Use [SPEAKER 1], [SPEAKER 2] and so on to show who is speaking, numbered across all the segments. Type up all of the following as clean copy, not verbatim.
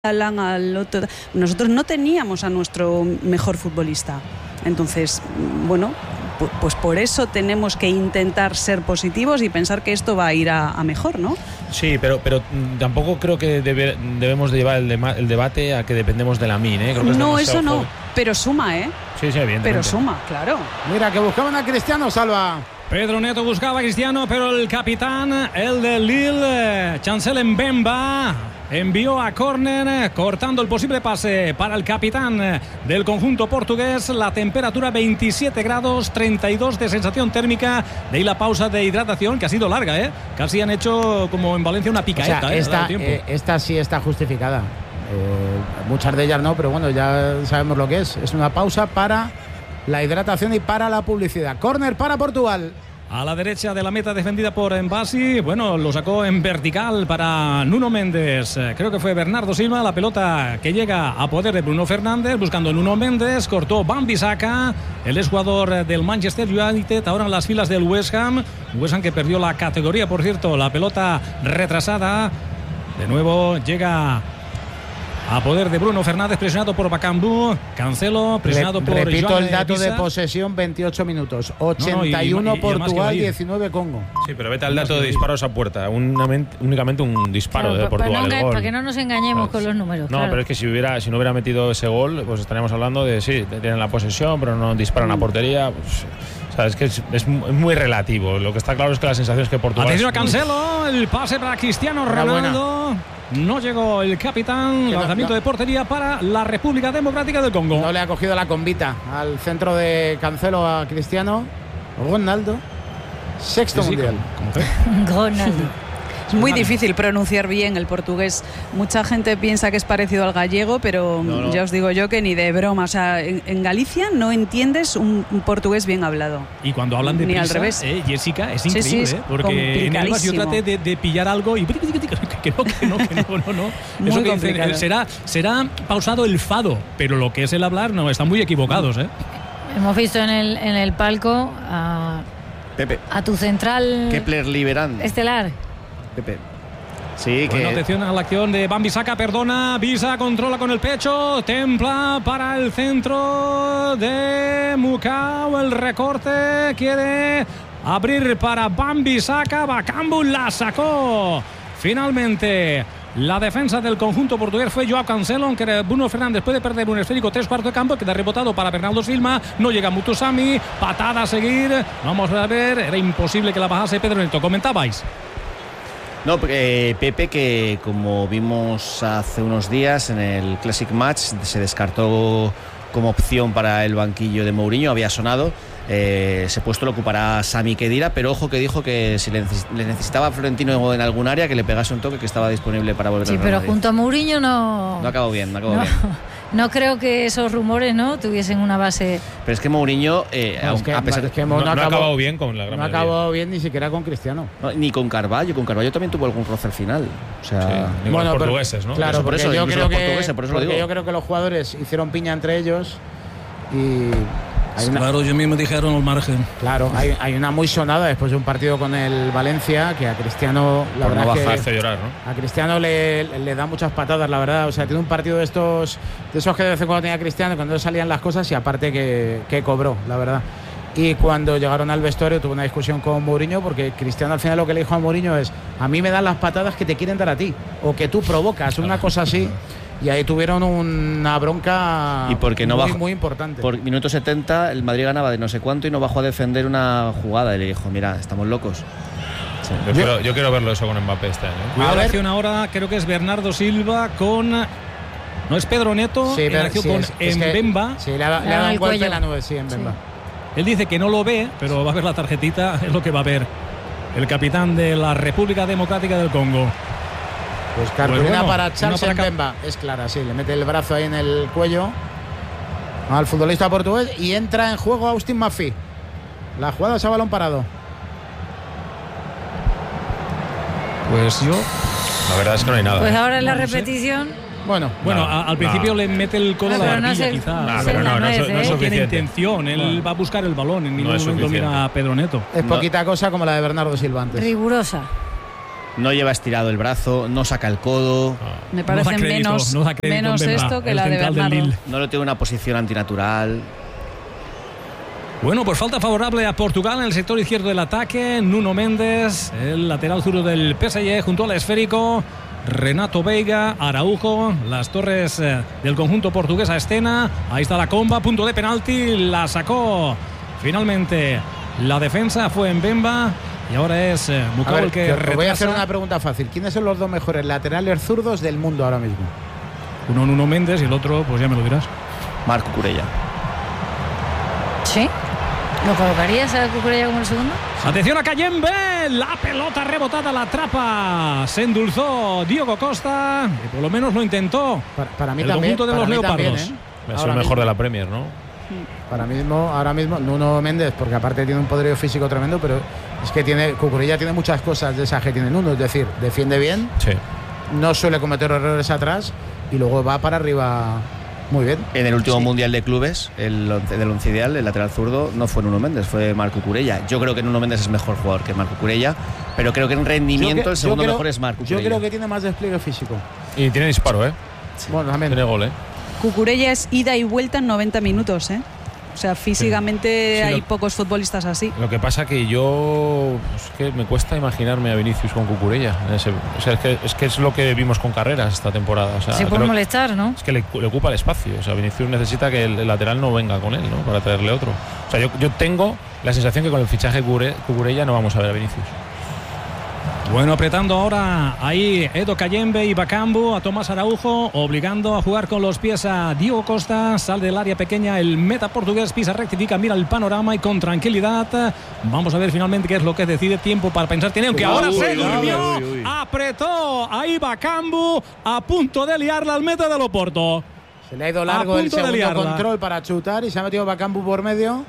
[SPEAKER 1] al otro. Nosotros no teníamos a nuestro mejor futbolista. Entonces, bueno, pues por eso tenemos que intentar ser positivos y pensar que esto va a ir a mejor, ¿no?
[SPEAKER 2] Sí, pero tampoco creo que debemos de llevar el debate a que dependemos de la MIN, ¿eh? Creo que
[SPEAKER 1] no, eso no, pero suma, ¿eh?
[SPEAKER 2] Sí, evidentemente.
[SPEAKER 1] Pero suma, claro.
[SPEAKER 3] Mira, que buscaban a Cristiano, Salva.
[SPEAKER 4] Pedro Neto buscaba a Cristiano, pero el capitán, el de Lille, Chancel Mbemba, envió a córner, cortando el posible pase para el capitán del conjunto portugués. La temperatura 27 grados, 32 de sensación térmica. De ahí la pausa de hidratación, que ha sido larga, ¿eh? Casi han hecho, como en Valencia, una picaeta.
[SPEAKER 3] O sea, esta sí está justificada. Muchas de ellas no, pero bueno, ya sabemos lo que es. Es una pausa para la hidratación y para la publicidad. Córner para Portugal.
[SPEAKER 4] A la derecha de la meta, defendida por Mbassi. Bueno, lo sacó en vertical para Nuno Méndez. Creo que fue Bernardo Silva. La pelota que llega a poder de Bruno Fernández. Buscando Nuno Méndez. Cortó Wan-Bissaka, el exjugador del Manchester United. Ahora en las filas del West Ham. West Ham que perdió la categoría, por cierto. La pelota retrasada. De nuevo llega a poder de Bruno Fernández, presionado por Bakambu. Cancelo, presionado por
[SPEAKER 3] repito
[SPEAKER 4] Joan
[SPEAKER 3] el dato
[SPEAKER 4] Pisa.
[SPEAKER 3] De posesión, 28 minutos. 81 Portugal, 19 Congo.
[SPEAKER 2] Sí, pero vete al dato de disparos a puerta. Únicamente un disparo, claro, de Portugal.
[SPEAKER 5] Para que no nos engañemos con los números.
[SPEAKER 2] No,
[SPEAKER 5] claro.
[SPEAKER 2] pero es que si no hubiera metido ese gol, pues estaríamos hablando de sí, tienen la posesión, pero no disparan a portería. Pues, o sea, es que es muy relativo. Lo que está claro es que la sensación es que Portugal...
[SPEAKER 4] Atención a Cancelo, el pase para Cristiano Ronaldo. No llegó el capitán. Lanzamiento de portería para la República Democrática del Congo.
[SPEAKER 3] No le ha cogido la combita al centro de Cancelo a Cristiano Ronaldo. Sexto mundial.
[SPEAKER 5] Ronaldo.
[SPEAKER 1] Es muy difícil pronunciar bien el portugués. Mucha gente piensa que es parecido al gallego, pero no. Ya os digo yo que ni de broma. O sea, en Galicia no entiendes un portugués bien hablado.
[SPEAKER 4] Y cuando hablan de
[SPEAKER 1] ni
[SPEAKER 4] prisa,
[SPEAKER 1] al revés.
[SPEAKER 4] Jessica, es increíble,
[SPEAKER 1] sí,
[SPEAKER 4] porque en Elvas yo traté de pillar algo y que no.
[SPEAKER 1] Muy
[SPEAKER 4] eso que
[SPEAKER 1] complicado.
[SPEAKER 4] será pausado el fado, pero lo que es el hablar no, están muy equivocados, ¿eh?
[SPEAKER 5] Hemos visto en el palco
[SPEAKER 6] Pepe,
[SPEAKER 5] a tu central
[SPEAKER 6] Kepler Liberán
[SPEAKER 5] estelar.
[SPEAKER 6] Pepe. Sí,
[SPEAKER 4] bueno,
[SPEAKER 6] que...
[SPEAKER 4] atención a la acción de Wan-Bissaka, perdona. Visa controla con el pecho. Templa para el centro de Mukau. El recorte quiere abrir para Wan-Bissaka. Bakambu la sacó. Finalmente, la defensa del conjunto portugués fue Joao Cancelo, aunque Bruno Fernández puede perder un esférico 3/4 de campo, queda rebotado para Bernardo Silva. No llega Mutusami. Patada a seguir. Vamos a ver. Era imposible que la bajase Pedro Neto. Comentabais.
[SPEAKER 6] No, Pepe, que como vimos hace unos días en el Classic Match, se descartó como opción para el banquillo de Mourinho, había sonado. Ese puesto lo ocupará Sami Khedira, pero ojo que dijo que si le necesitaba a Florentino en algún área, que le pegase un toque, que estaba disponible para volver a Real
[SPEAKER 5] Madrid.
[SPEAKER 6] Sí,
[SPEAKER 5] pero junto a Mourinho no
[SPEAKER 6] acabó bien.
[SPEAKER 5] No creo que esos rumores tuviesen una base.
[SPEAKER 6] Pero es que Mourinho,
[SPEAKER 3] a pesar de que
[SPEAKER 2] no ha acabado bien con la gran
[SPEAKER 3] no ha acabado bien ni siquiera con Cristiano.
[SPEAKER 6] No, ni con Carvalho. Con Carvalho también tuvo algún roce al final. O sea,
[SPEAKER 2] sí, bueno, los portugueses, ¿no?
[SPEAKER 3] Claro,
[SPEAKER 6] por eso yo creo
[SPEAKER 3] que los jugadores hicieron piña entre ellos y...
[SPEAKER 4] Claro, ellos mismos dijeron al margen.
[SPEAKER 3] Claro, hay una muy sonada después de un partido con el Valencia que a Cristiano la
[SPEAKER 2] por
[SPEAKER 3] verdad
[SPEAKER 2] no
[SPEAKER 3] que
[SPEAKER 2] hace llorar, ¿no?
[SPEAKER 3] A Cristiano le da muchas patadas, la verdad. O sea, tiene un partido de esos que de vez en cuando tenía Cristiano, cuando salían las cosas y aparte que cobró, la verdad. Y cuando llegaron al vestuario tuvo una discusión con Mourinho porque Cristiano al final lo que le dijo a Mourinho es: a mí me dan las patadas que te quieren dar a ti o que tú provocas, una cosa así. Y ahí tuvieron una bronca
[SPEAKER 6] y porque no
[SPEAKER 3] muy importante.
[SPEAKER 6] Por minuto 70 el Madrid ganaba de no sé cuánto y no bajó a defender una jugada y le dijo: mira, estamos locos.
[SPEAKER 2] Sí. Yo quiero verlo eso con Mbappé este año.
[SPEAKER 4] Cuidado la acción ahora, creo que es Bernardo Silva con... No es Pedro Neto,
[SPEAKER 3] sí,
[SPEAKER 4] en acción con Mbemba.
[SPEAKER 3] Sí, le ha dado un golpe en la nube, sí, Mbemba.
[SPEAKER 4] Sí. Él dice que no lo ve, pero va a ver la tarjetita, es lo que va a ver el capitán de la República Democrática del Congo.
[SPEAKER 3] Pues cartulina para Charles Mbemba. Es clara, sí, le mete el brazo ahí en el cuello al futbolista portugués y entra en juego Austin Maffí. La jugada es a balón parado.
[SPEAKER 2] Pues yo... La verdad es que no hay nada.
[SPEAKER 5] Pues ahora en la repetición...
[SPEAKER 3] Bueno,
[SPEAKER 4] al principio le mete el codo a la barbilla, quizás.
[SPEAKER 2] Pero no es
[SPEAKER 4] no tiene intención. Él va a buscar el balón. En ningún momento mira a Pedro Neto.
[SPEAKER 3] Es poquita cosa como la de Bernardo Silva antes.
[SPEAKER 5] Rigurosa.
[SPEAKER 6] No lleva estirado el brazo, no saca el codo.
[SPEAKER 1] Me parece menos esto que la de Bernardo.
[SPEAKER 6] No lo tiene una posición antinatural.
[SPEAKER 4] Bueno, pues falta favorable a Portugal en el sector izquierdo del ataque. Nuno Méndez, el lateral zurdo del PSG, junto al esférico. Renato Veiga, Araujo, las torres del conjunto portugués a escena. Ahí está la comba, punto de penalti. La sacó finalmente la defensa, fue Mbemba. Y ahora es Mukau el que retrasa.
[SPEAKER 3] Voy a hacer una pregunta fácil. ¿Quiénes son los dos mejores laterales zurdos del mundo ahora mismo?
[SPEAKER 4] Uno Nuno Méndez y el otro, pues ya me lo dirás.
[SPEAKER 6] Marc Cucurella.
[SPEAKER 5] ¿Sí? ¿Lo colocarías a Cucurella como el segundo?
[SPEAKER 4] Atención a Cayembe, la pelota rebotada, la atrapa, se endulzó Diogo Costa y por lo menos lo intentó.
[SPEAKER 3] Para mí
[SPEAKER 4] el
[SPEAKER 3] también,
[SPEAKER 4] conjunto de los Leopardos.
[SPEAKER 3] También,
[SPEAKER 2] Es el mejor de la Premier, ¿no?
[SPEAKER 3] Ahora mismo Nuno Méndez, porque aparte tiene un poderío físico tremendo, pero es que Cucurella tiene muchas cosas de esas que tiene Nuno, es decir, defiende bien,
[SPEAKER 2] sí,
[SPEAKER 3] no suele cometer errores atrás y luego va para arriba. Muy bien.
[SPEAKER 6] En el último Mundial de Clubes, del once ideal, el lateral zurdo no fue Nuno Méndez, fue Marc Cucurella. Yo creo que Nuno Méndez es mejor jugador que Marc Cucurella, pero creo que en rendimiento el segundo mejor es Marc Cucurella.
[SPEAKER 3] Yo creo que tiene más despliegue físico.
[SPEAKER 2] Y tiene disparo, ¿eh?
[SPEAKER 3] Sí. Bueno, también.
[SPEAKER 2] Tiene gol, ¿eh?
[SPEAKER 1] Cucurella es ida y vuelta en 90 minutos, ¿eh? O sea, físicamente
[SPEAKER 2] sí,
[SPEAKER 1] hay pocos futbolistas así.
[SPEAKER 2] Lo que pasa que yo es que me cuesta imaginarme a Vinicius con Cucurella. O sea, es que es lo que vimos con Carreras esta temporada. O sea,
[SPEAKER 5] sí, por molestar, ¿no?
[SPEAKER 2] Es que le ocupa el espacio. O sea, Vinicius necesita que el lateral no venga con él, ¿no? Para traerle otro. O sea, yo tengo la sensación que con el fichaje Cucurella no vamos a ver a Vinicius.
[SPEAKER 4] Bueno, apretando ahora ahí Edo Cayembe y Bakambu a Tomás Araujo, obligando a jugar con los pies a Diogo Costa. Sale del área pequeña el meta portugués, pisa, rectifica, mira el panorama y con tranquilidad. Vamos a ver finalmente qué es lo que decide. Tiempo para pensar tiene, aunque ahora se durmió. Apretó ahí Bakambu a punto de liarla al meta del Oporto.
[SPEAKER 3] Se le ha ido largo el segundo control para chutar y se ha metido Bakambu por medio.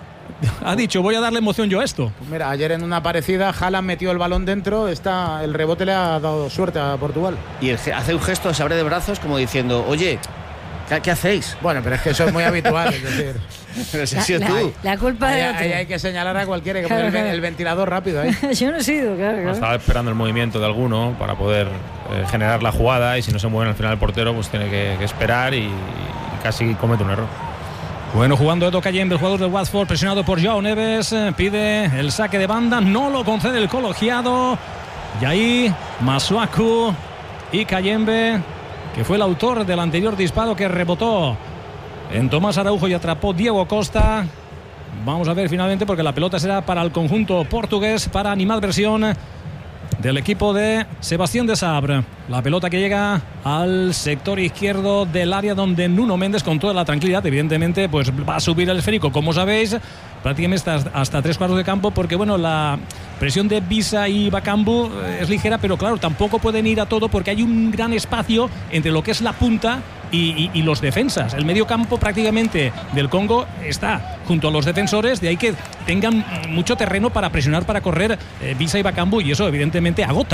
[SPEAKER 4] Ha dicho, voy a darle emoción yo a esto.
[SPEAKER 3] Pues mira, ayer en una parecida, Haaland metió el balón dentro, el rebote le ha dado suerte a Portugal.
[SPEAKER 6] Y hace un gesto, se abre de brazos como diciendo, oye, ¿qué hacéis?
[SPEAKER 3] Bueno, pero es que eso es muy habitual, es decir.
[SPEAKER 6] Pero si has sido tú.
[SPEAKER 5] La culpa de otro.
[SPEAKER 3] Ahí hay que señalar a cualquiera que pone el ventilador rápido ahí.
[SPEAKER 5] Yo no he sido, claro.
[SPEAKER 2] Estaba esperando el movimiento de alguno para poder generar la jugada, y si no se mueve al final el portero, pues tiene que esperar y casi comete un error.
[SPEAKER 4] Bueno, jugando Edo Cayembe, el jugador del Watford, presionado por João Neves, pide el saque de banda, no lo concede el colegiado. Y ahí Masuaku y Cayembe, que fue el autor del anterior disparo que rebotó en Tomás Araujo y atrapó Diego Costa. Vamos a ver finalmente, porque la pelota será para el conjunto portugués, para animadversión del equipo de Sebastián de Sabre. La pelota que llega al sector izquierdo del área, donde Nuno Méndez, con toda la tranquilidad, evidentemente, pues va a subir el esférico, como sabéis, prácticamente hasta 3 cuartos de campo, porque bueno, la presión de Visa y Bakambu es ligera, pero claro, tampoco pueden ir a todo, porque hay un gran espacio entre lo que es la punta y los defensas. El medio campo prácticamente del Congo está junto a los defensores, de ahí que tengan mucho terreno para presionar, para correr Visa y Bakambu, y eso evidentemente agota.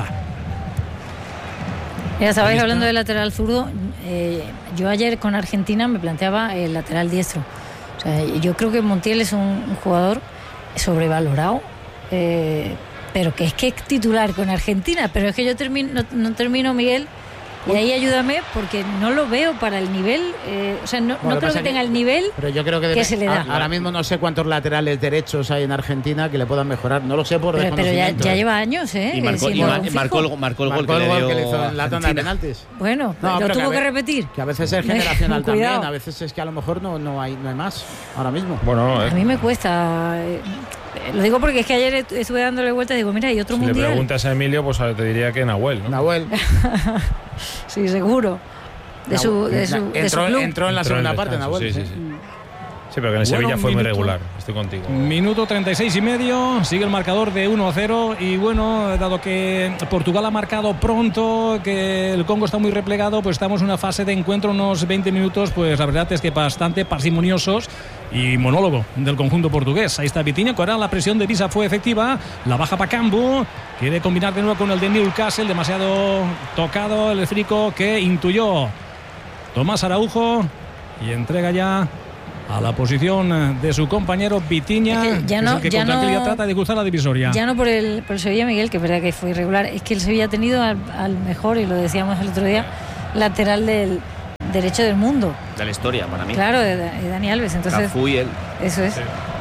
[SPEAKER 5] Ya sabéis, hablando del lateral zurdo, yo ayer con Argentina me planteaba el lateral diestro. O sea, yo creo que Montiel es un jugador sobrevalorado, pero que es titular con Argentina. Pero es que yo no termino, Miguel, y ahí ayúdame, porque no lo veo para el nivel, o sea, no creo que tenga el nivel,
[SPEAKER 3] pero yo creo que
[SPEAKER 5] se le da.
[SPEAKER 3] Ahora mismo no sé cuántos laterales derechos hay en Argentina que le puedan mejorar, no lo sé por
[SPEAKER 5] Pero
[SPEAKER 3] desconocimiento.
[SPEAKER 5] ya lleva años,
[SPEAKER 6] y marcó el gol que le hizo
[SPEAKER 3] en la tanda de penaltis.
[SPEAKER 5] Bueno, lo tuvo que repetir.
[SPEAKER 3] Que a veces es generacional también, a veces es que a lo mejor no hay más ahora mismo.
[SPEAKER 2] Bueno,
[SPEAKER 5] a mí me cuesta. Lo digo porque es que ayer estuve dándole vueltas y digo, mira, hay otro mundial.
[SPEAKER 2] Si le preguntas a Emilio, pues te diría que Nahuel, ¿no?
[SPEAKER 3] Nahuel.
[SPEAKER 5] Sí, seguro. De su club.
[SPEAKER 3] Entró en la segunda parte, Nahuel.
[SPEAKER 2] Sí. Sí, pero que en el Sevilla fue muy regular. Estoy contigo.
[SPEAKER 4] Minuto 36,5. Sigue el marcador de 1-0. Y bueno, dado que Portugal ha marcado pronto, que el Congo está muy replegado, pues estamos en una fase de encuentro, unos 20 minutos, pues la verdad es que bastante parsimoniosos. Y monólogo del conjunto portugués. Ahí está Vitinha, que ahora la presión de Visa fue efectiva. La baja Bakambu. Quiere combinar de nuevo con el de Newcastle. Demasiado tocado el esférico que intuyó Tomás Araujo. Y entrega ya a la posición de su compañero Vitinha,
[SPEAKER 5] es que ya
[SPEAKER 4] que con tranquilidad trata de cruzar la divisoria.
[SPEAKER 5] Ya no por el Sevilla, Miguel, que es verdad que fue irregular, es que el Sevilla ha tenido al mejor, y lo decíamos el otro día, lateral del derecho del mundo.
[SPEAKER 6] De la historia, para mí.
[SPEAKER 5] Claro, de Dani Alves. Entonces,
[SPEAKER 6] Cafú y él.
[SPEAKER 5] Eso es.
[SPEAKER 4] Sí.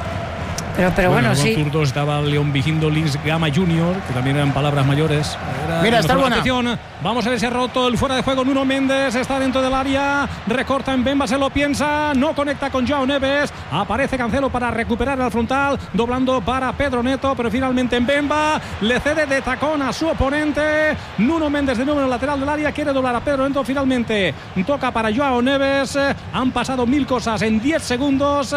[SPEAKER 5] Pero bueno, sí.
[SPEAKER 4] Con zurdos estaba León Vigindo Lins Gama Jr., que también eran palabras mayores.
[SPEAKER 3] Mira, está buena.
[SPEAKER 4] Vamos a ver si ha roto el fuera de juego. Nuno Méndez está dentro del área, recorta en Bemba, se lo piensa, no conecta con Joao Neves. Aparece Cancelo para recuperar al frontal, doblando para Pedro Neto, pero finalmente en Bemba le cede de tacón a su oponente. Nuno Méndez, de nuevo en el lateral del área, quiere doblar a Pedro Neto. Finalmente toca para Joao Neves. Han pasado 1000 cosas en 10 segundos.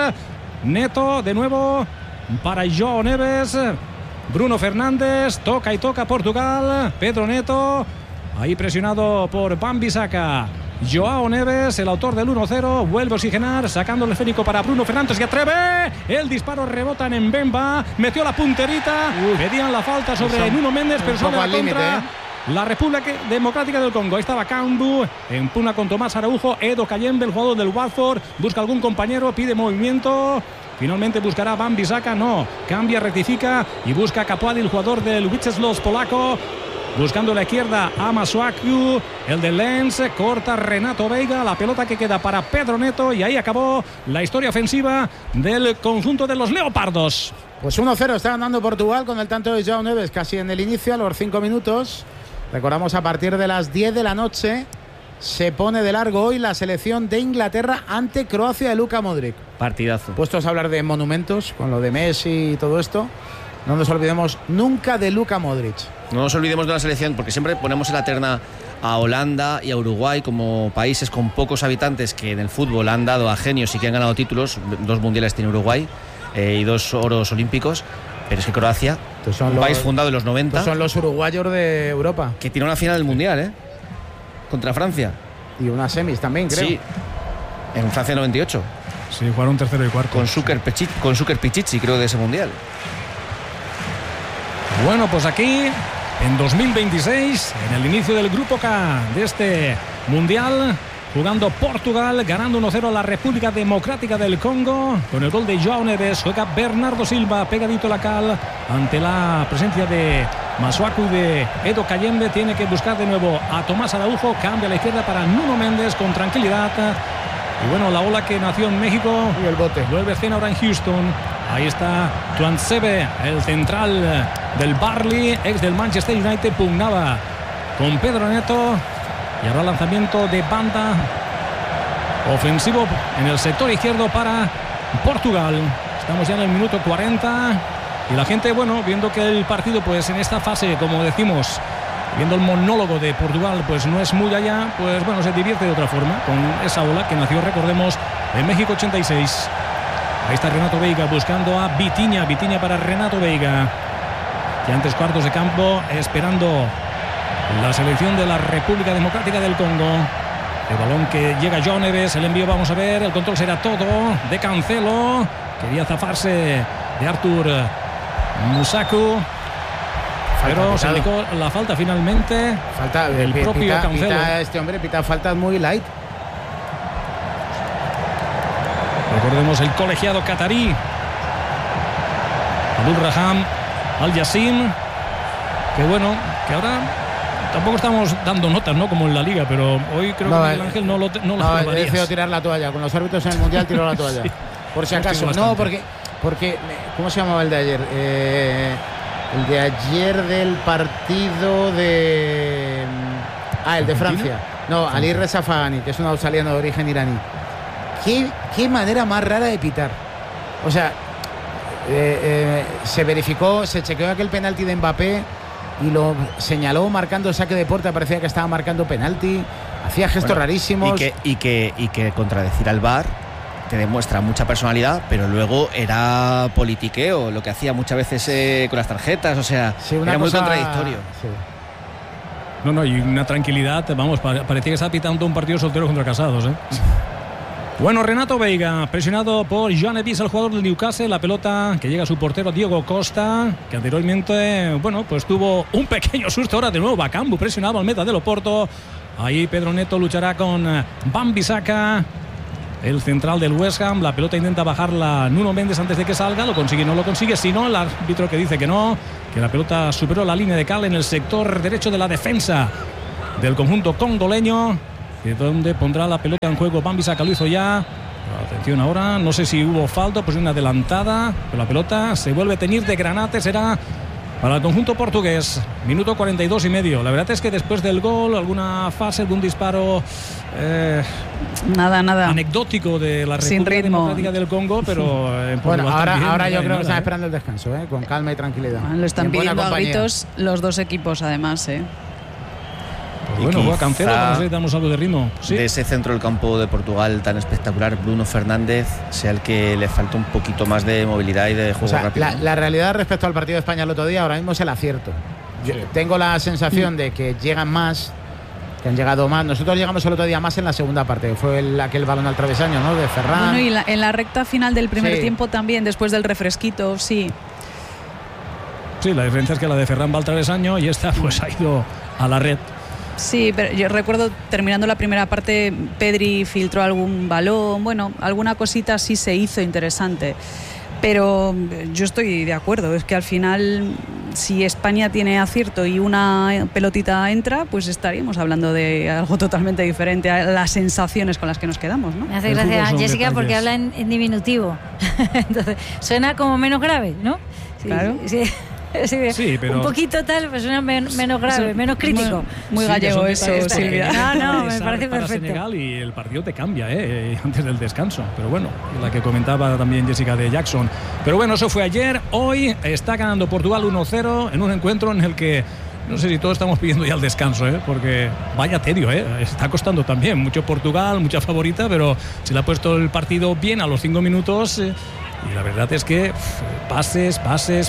[SPEAKER 4] Neto de nuevo para Joao Neves. Bruno Fernández toca y toca Portugal. Pedro Neto ahí presionado por Wan-Bissaka. Joao Neves, el autor del 1-0, vuelve a oxigenar, sacando el esférico para Bruno Fernández, que atreve. El disparo rebota en Mbemba, metió la punterita. Pedían la falta sobre Nuno Méndez, pero sale la contra. La República Democrática del Congo. Ahí estaba Kambu, empuna con Tomás Araujo. Edo Kayembe, el jugador del Watford, busca algún compañero, pide movimiento. Finalmente buscará Wan-Bissaka, no, cambia, rectifica y busca Capuadi, el jugador del Wisławia polaco. Buscando la izquierda a Masuaku, el de Lens, corta Renato Veiga, la pelota que queda para Pedro Neto, y ahí acabó la historia ofensiva del conjunto de los Leopardos.
[SPEAKER 3] Pues 1-0 está ganando Portugal con el tanto de Joao Neves casi en el inicio, a los 5 minutos. Recordamos, a partir de las 10 de la noche se pone de largo hoy la selección de Inglaterra ante Croacia de Luka Modric.
[SPEAKER 6] Partidazo.
[SPEAKER 3] Puestos a hablar de monumentos, con lo de Messi y todo esto, no nos olvidemos nunca de Luka Modric.
[SPEAKER 6] No nos olvidemos de la selección, porque siempre ponemos en la terna a Holanda y a Uruguay como países con pocos habitantes que en el fútbol han dado a genios y que han ganado títulos. 2 mundiales tiene Uruguay y 2 oros olímpicos. Pero es que Croacia, un país fundado en los 90.
[SPEAKER 3] Son los uruguayos de Europa.
[SPEAKER 6] Que tiene una final del mundial, contra Francia.
[SPEAKER 3] Y unas semis también, creo.
[SPEAKER 6] Sí, en Francia 98.
[SPEAKER 4] Sí, jugaron tercero y cuarto.
[SPEAKER 6] Con Šuker Pichichi, creo, de ese mundial.
[SPEAKER 4] Bueno, pues aquí, en 2026, en el inicio del Grupo K de este mundial, jugando Portugal, ganando 1-0 a la República Democrática del Congo, con el gol de Joao Neves. Juega Bernardo Silva, pegadito la cal, ante la presencia de Masuaku y de Edo Kayembe. Tiene que buscar de nuevo a Tomás Araujo, cambia a la izquierda para Nuno Méndez con tranquilidad. Y bueno, la ola que nació en México
[SPEAKER 3] y el bote
[SPEAKER 4] vuelve a escena ahora en Houston. Ahí está Tuanzebe, el central del Burnley, ex del Manchester United, pugnaba con Pedro Neto. Y ahora lanzamiento de banda ofensivo en el sector izquierdo para Portugal. Estamos ya en el minuto 40 y la gente, bueno, viendo que el partido, pues en esta fase, como decimos, viendo el monólogo de Portugal, pues no es muy allá, pues bueno, se divierte de otra forma con esa ola que nació, recordemos, en México 86. Ahí está Renato Veiga buscando a Vitinha para Renato Veiga, que antes cuartos de campo, esperando la selección de la República Democrática del Congo. El balón que llega Joao Neves, el envío, vamos a ver, el control será todo de Cancelo. Quería zafarse de Artur Musaku, pero se indicó la falta finalmente.
[SPEAKER 3] Falta
[SPEAKER 4] del propio Cancelo.
[SPEAKER 3] Este hombre pita faltas muy light.
[SPEAKER 4] Recordemos el colegiado catarí Abdul Raham Al Yassim, que bueno, que ahora tampoco estamos dando notas, ¿no? Como en la Liga, pero hoy creo que el Ángel no lo
[SPEAKER 3] he decidido tirar la toalla. Con los árbitros en el Mundial tiró la toalla. Sí, por si acaso. No, porque ¿cómo se llamaba el de ayer? El de ayer del partido de... el de Francia. No, Ali Reza Fahani, que es un australiano de origen iraní. ¿Qué manera más rara de pitar? O sea, se verificó, se chequeó aquel penalti de Mbappé y lo señaló marcando saque de puerta, parecía que estaba marcando penalti, hacía gestos rarísimos.
[SPEAKER 6] Y que contradecir al VAR te demuestra mucha personalidad, pero luego era politiqueo, lo que hacía muchas veces con las tarjetas, o sea, sí, era muy contradictorio. Sí.
[SPEAKER 4] No, y una tranquilidad, vamos, parecía que estaba pitando un partido soltero contra casados, Bueno, Renato Veiga, presionado por Joao Neves, el jugador del Newcastle. La pelota que llega a su portero Diego Costa, que anteriormente, bueno, pues tuvo un pequeño susto. Ahora de nuevo Bakambu presionado al meta del Oporto. Ahí Pedro Neto luchará con Wan-Bissaka. el central del West Ham. La pelota intenta bajarla Nuno Méndez antes de que salga. Lo consigue, no lo consigue. Si no, el árbitro que dice que no, que la pelota superó la línea de cal en el sector derecho de la defensa del conjunto congoleño, de donde pondrá la pelota en juego Wan-Bissaka. Lo hizo ya. Atención ahora, no sé si hubo falta, pues una adelantada, pero la pelota se vuelve a teñir de granate. Será para el conjunto portugués. Minuto 42 y medio. La verdad es que después del gol, alguna fase, algún disparo
[SPEAKER 1] nada
[SPEAKER 4] anecdótico de la República Democrática del Congo, pero
[SPEAKER 3] bueno, ahora yo creo que están esperando el descanso, con calma y tranquilidad.
[SPEAKER 1] Lo están pidiendo a gritos los dos equipos, además.
[SPEAKER 2] Y
[SPEAKER 4] bueno, juega Cancelo, vamos a damos algo de ritmo. ¿Sí?
[SPEAKER 6] De ese centro del campo de Portugal tan espectacular, Bruno Fernández sea el que le falta un poquito más de movilidad y de juego rápido.
[SPEAKER 3] La realidad respecto al partido de España el otro día ahora mismo es el acierto. Yo tengo la sensación de que llegan más, que han llegado más. Nosotros llegamos el otro día más en la segunda parte, fue aquel balón al travesaño, ¿no? De Ferran.
[SPEAKER 1] Bueno, y en la recta final del primer tiempo también, después del refresquito, sí.
[SPEAKER 4] Sí, la diferencia es que la de Ferran va al travesaño y esta pues ha ido a la red.
[SPEAKER 1] Sí, pero yo recuerdo terminando la primera parte, Pedri filtró algún balón, bueno, alguna cosita sí se hizo interesante. Pero yo estoy de acuerdo, es que al final, si España tiene acierto y una pelotita entra, pues estaríamos hablando de algo totalmente diferente a las sensaciones con las que nos quedamos, ¿no?
[SPEAKER 5] Me hace gracia Jessica porque habla en diminutivo. Entonces, suena como menos grave, ¿no? Sí,
[SPEAKER 1] claro.
[SPEAKER 5] Sí, pero un poquito tal, pues suena menos grave, menos crítico.
[SPEAKER 1] Muy gallego eso, Silvia.
[SPEAKER 5] No, me parece perfecto.
[SPEAKER 4] Senegal y el partido te cambia antes del descanso. Pero bueno, la que comentaba también Jessica de Jackson. Pero bueno, eso fue ayer. Hoy está ganando Portugal 1-0 en un encuentro en el que no sé si todos estamos pidiendo ya el descanso, porque vaya tedio, está costando también. Mucho Portugal, mucha favorita, pero se le ha puesto el partido bien a los 5 minutos. Y la verdad es que pases.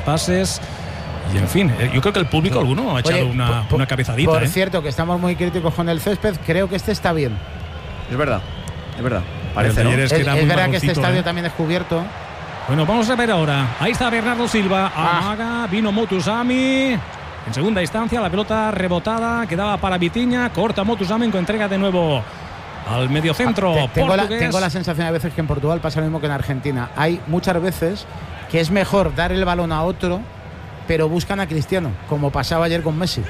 [SPEAKER 4] Y en fin, yo creo que el público alguno ha echado una cabezadita.
[SPEAKER 3] Por cierto, que estamos muy críticos con el césped, creo que este está bien.
[SPEAKER 6] Es verdad. Parece, ¿no?
[SPEAKER 3] Es verdad que este estadio también es cubierto.
[SPEAKER 4] Bueno, vamos a ver ahora. Ahí está Bernardo Silva. Amaga, vino Motusami. En segunda instancia, la pelota rebotada. Quedaba para Vitinha. Corta Motusami, con entrega de nuevo al mediocentro.
[SPEAKER 3] Tengo la sensación a veces que en Portugal pasa lo mismo que en Argentina. Hay muchas veces que es mejor dar el balón a otro, pero buscan a Cristiano, como pasaba ayer con Messi.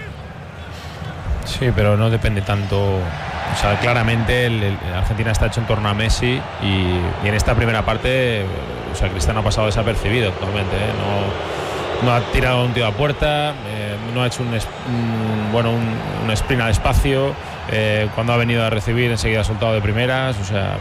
[SPEAKER 2] Sí, pero no depende tanto. O sea, claramente Argentina está hecho en torno a Messi y en esta primera parte, o sea, Cristiano ha pasado desapercibido actualmente. No ha tirado un tiro a puerta, no ha hecho un sprint al espacio. Cuando ha venido a recibir enseguida ha soltado de primeras. O sea,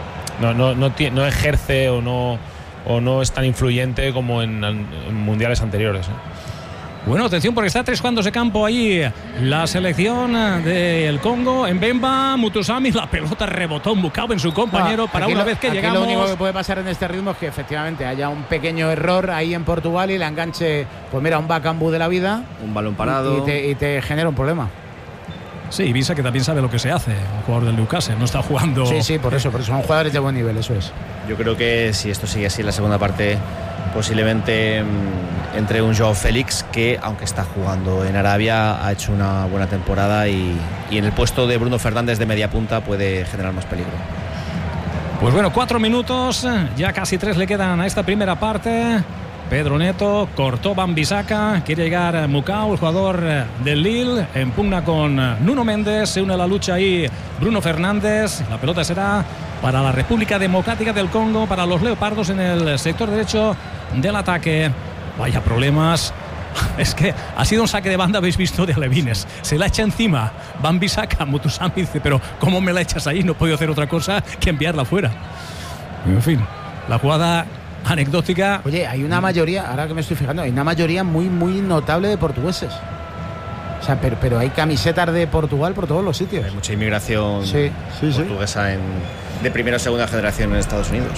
[SPEAKER 2] no ejerce o no es tan influyente como en mundiales anteriores.
[SPEAKER 4] Bueno, atención porque está a 3 cuartos de campo ahí la selección del Congo. En Bemba, Motusami, la pelota rebotó un Bucao en su compañero para una vez que llegamos.
[SPEAKER 3] Lo único que puede pasar en este ritmo es que efectivamente haya un pequeño error ahí en Portugal y le enganche, pues mira, un Bakambu de la vida.
[SPEAKER 6] Un balón parado.
[SPEAKER 3] Y te genera un problema.
[SPEAKER 4] Sí, Ibiza, que también sabe lo que se hace, un jugador del Newcastle, no está jugando.
[SPEAKER 3] Sí, por eso son jugadores de buen nivel, eso es.
[SPEAKER 6] Yo creo que si esto sigue así en la segunda parte, posiblemente entre un Joao Félix, que aunque está jugando en Arabia, ha hecho una buena temporada y en el puesto de Bruno Fernández de media punta puede generar más peligro.
[SPEAKER 4] Pues bueno, 4 minutos, ya casi 3 le quedan a esta primera parte. Pedro Neto cortó Wan-Bissaka, quiere llegar a Mukau, el jugador del Lille, en pugna con Nuno Méndez, se une a la lucha ahí Bruno Fernández. La pelota será para la República Democrática del Congo, para los leopardos en el sector derecho del ataque. Vaya problemas. Es que ha sido un saque de banda, habéis visto, de Alevines. Se la echa encima Wan-Bissaka, Motusami dice, pero ¿cómo me la echas ahí? No he podido hacer otra cosa que enviarla fuera. En fin, la jugada anecdótica.
[SPEAKER 3] Oye, hay una mayoría, ahora que me estoy fijando, hay una mayoría muy notable de portugueses. O sea, pero hay camisetas de Portugal por todos los sitios.
[SPEAKER 6] Hay mucha inmigración portuguesa de primera o segunda generación en Estados Unidos.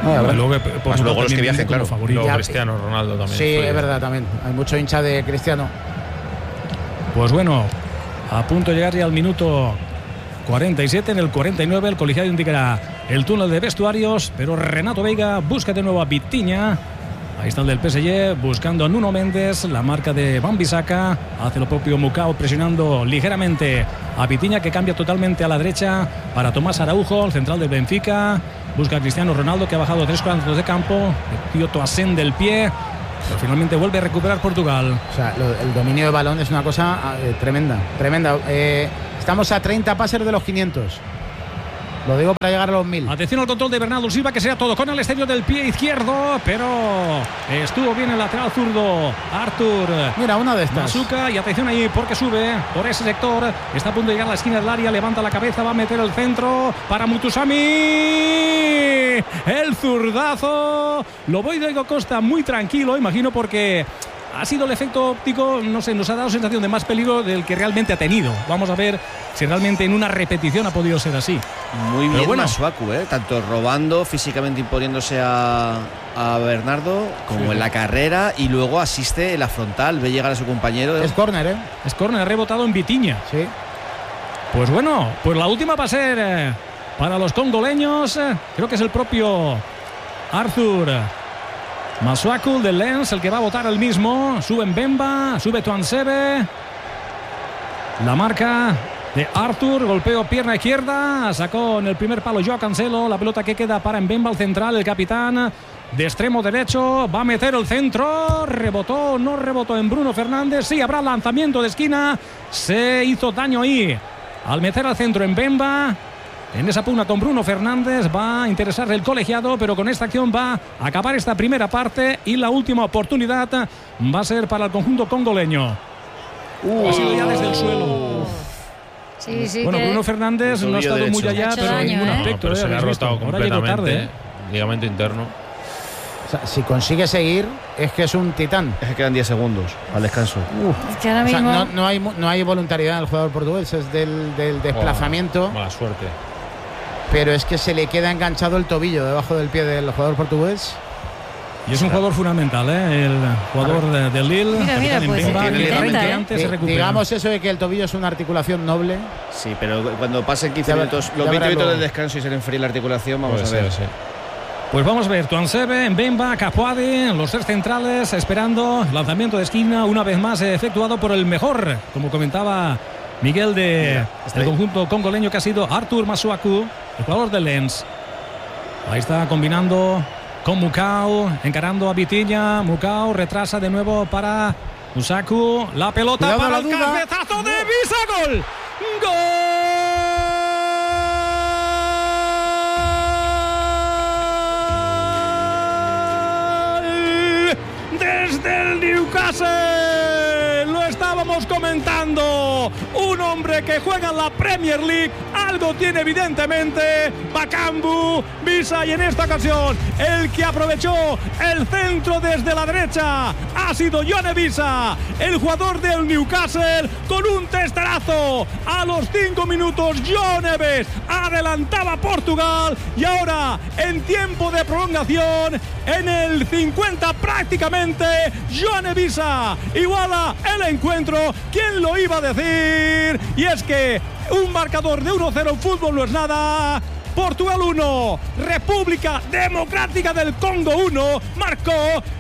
[SPEAKER 2] Luego los que viajen, claro. Luego Cristiano Ronaldo también.
[SPEAKER 3] Sí, es verdad, también. Hay mucho hincha de Cristiano.
[SPEAKER 4] Pues bueno, a punto de llegar ya al minuto 47, en el 49 el colegiado indicará el túnel de vestuarios, pero Renato Veiga busca de nuevo a Vitinha. Ahí está el del PSG buscando a Nuno Méndez, la marca de Wan-Bissaka. Hace lo propio Mukau presionando ligeramente a Vitinha, que cambia totalmente a la derecha para Tomás Araujo, el central del Benfica. Busca a Cristiano Ronaldo, que ha bajado 3 cuadros de campo. Kyoto ascende el pie, pero finalmente vuelve a recuperar Portugal.
[SPEAKER 3] O sea, el dominio de balón es una cosa tremenda. Estamos a 30 pases de los 500. Lo digo para llegar a los 1000.
[SPEAKER 4] Atención al control de Bernardo Silva, que sea todo con el exterior del pie izquierdo, pero estuvo bien el lateral zurdo Artur.
[SPEAKER 3] Mira, una de estas.
[SPEAKER 4] Masuka, y atención ahí porque sube por ese sector. Está a punto de llegar a la esquina del área, levanta la cabeza, va a meter el centro para Mutusami. El zurdazo. Lo voy de Costa muy tranquilo, imagino, porque ha sido el efecto óptico, no sé, nos ha dado sensación de más peligro del que realmente ha tenido. Vamos a ver si realmente en una repetición ha podido ser así.
[SPEAKER 6] Muy bien,
[SPEAKER 4] bueno,
[SPEAKER 6] Masuaku, tanto robando, físicamente imponiéndose a Bernardo, como en la carrera, y luego asiste en la frontal, ve llegar a su compañero.
[SPEAKER 3] Es córner,
[SPEAKER 4] Es córner, ha rebotado en Vitinha.
[SPEAKER 3] Sí.
[SPEAKER 4] Pues bueno, pues la última va a ser para los congoleños. Creo que es el propio Arthur Masuaku del Lens el que va a votar el mismo. Sube Mbemba, sube Tuansebe. La marca de Arthur, golpeo pierna izquierda, sacó en el primer palo Joao Cancelo, la pelota que queda para Mbemba, el central, el capitán de extremo derecho, va a meter el centro, rebotó, no rebotó en Bruno Fernández, sí, habrá lanzamiento de esquina, se hizo daño ahí al meter al centro en Mbemba. En esa pugna con Bruno Fernández va a interesarle el colegiado, pero con esta acción va a acabar esta primera parte y la última oportunidad va a ser para el conjunto congoleño. Ha sido ya desde el suelo.
[SPEAKER 5] Sí,
[SPEAKER 4] bueno, Bruno Fernández no ha estado muy allá, pero en ningún aspecto.
[SPEAKER 2] Pero se le ha rotado
[SPEAKER 4] ahora llegó tarde.
[SPEAKER 2] Ligamento interno.
[SPEAKER 3] O sea, si consigue seguir, es que es un titán.
[SPEAKER 6] Es que quedan 10 segundos al descanso.
[SPEAKER 5] Es que ahora mismo...
[SPEAKER 3] O sea, no hay voluntariedad del jugador portugués, es del desplazamiento.
[SPEAKER 2] Mala suerte.
[SPEAKER 3] Pero es que se le queda enganchado el tobillo debajo del pie del jugador portugués.
[SPEAKER 4] Y es un jugador fundamental, el jugador del Lille.
[SPEAKER 5] Mira, pues
[SPEAKER 3] digamos eso de que el tobillo es una articulación noble.
[SPEAKER 6] Sí, pero cuando pasen 15 minutos, los 20 minutos del descanso y se le enfríe la articulación, vamos a ver.
[SPEAKER 2] Sí.
[SPEAKER 4] Pues vamos a ver, Tuansebe, Mbemba, Capuade, los 3 centrales esperando lanzamiento de esquina, una vez más efectuado por el mejor, como comentaba Miguel, del conjunto congoleño, que ha sido Arthur Masuaku, el jugador del Lens. Ahí está combinando con Mukau, encarando a Vitinha. Mukau retrasa de nuevo para Masuaku, la pelota. Cuidado, para el cabezazo de Visa, gol. Desde el Newcastle, lo estábamos comentando, un hombre que juega en la Premier League, algo tiene evidentemente Bakambu, Visa, y en esta ocasión el que aprovechó el centro desde la derecha ha sido Yone Visa, el jugador del Newcastle, con un testarazo a los 5 minutos. Yone Visa adelantaba a Portugal, y ahora en tiempo de prolongación, en el 50 prácticamente, Yone Visa iguala el encuentro. ¿Quién lo iba a decir? Y es que un marcador de 1-0 en fútbol no es nada. Portugal 1, República Democrática del Congo 1, marcó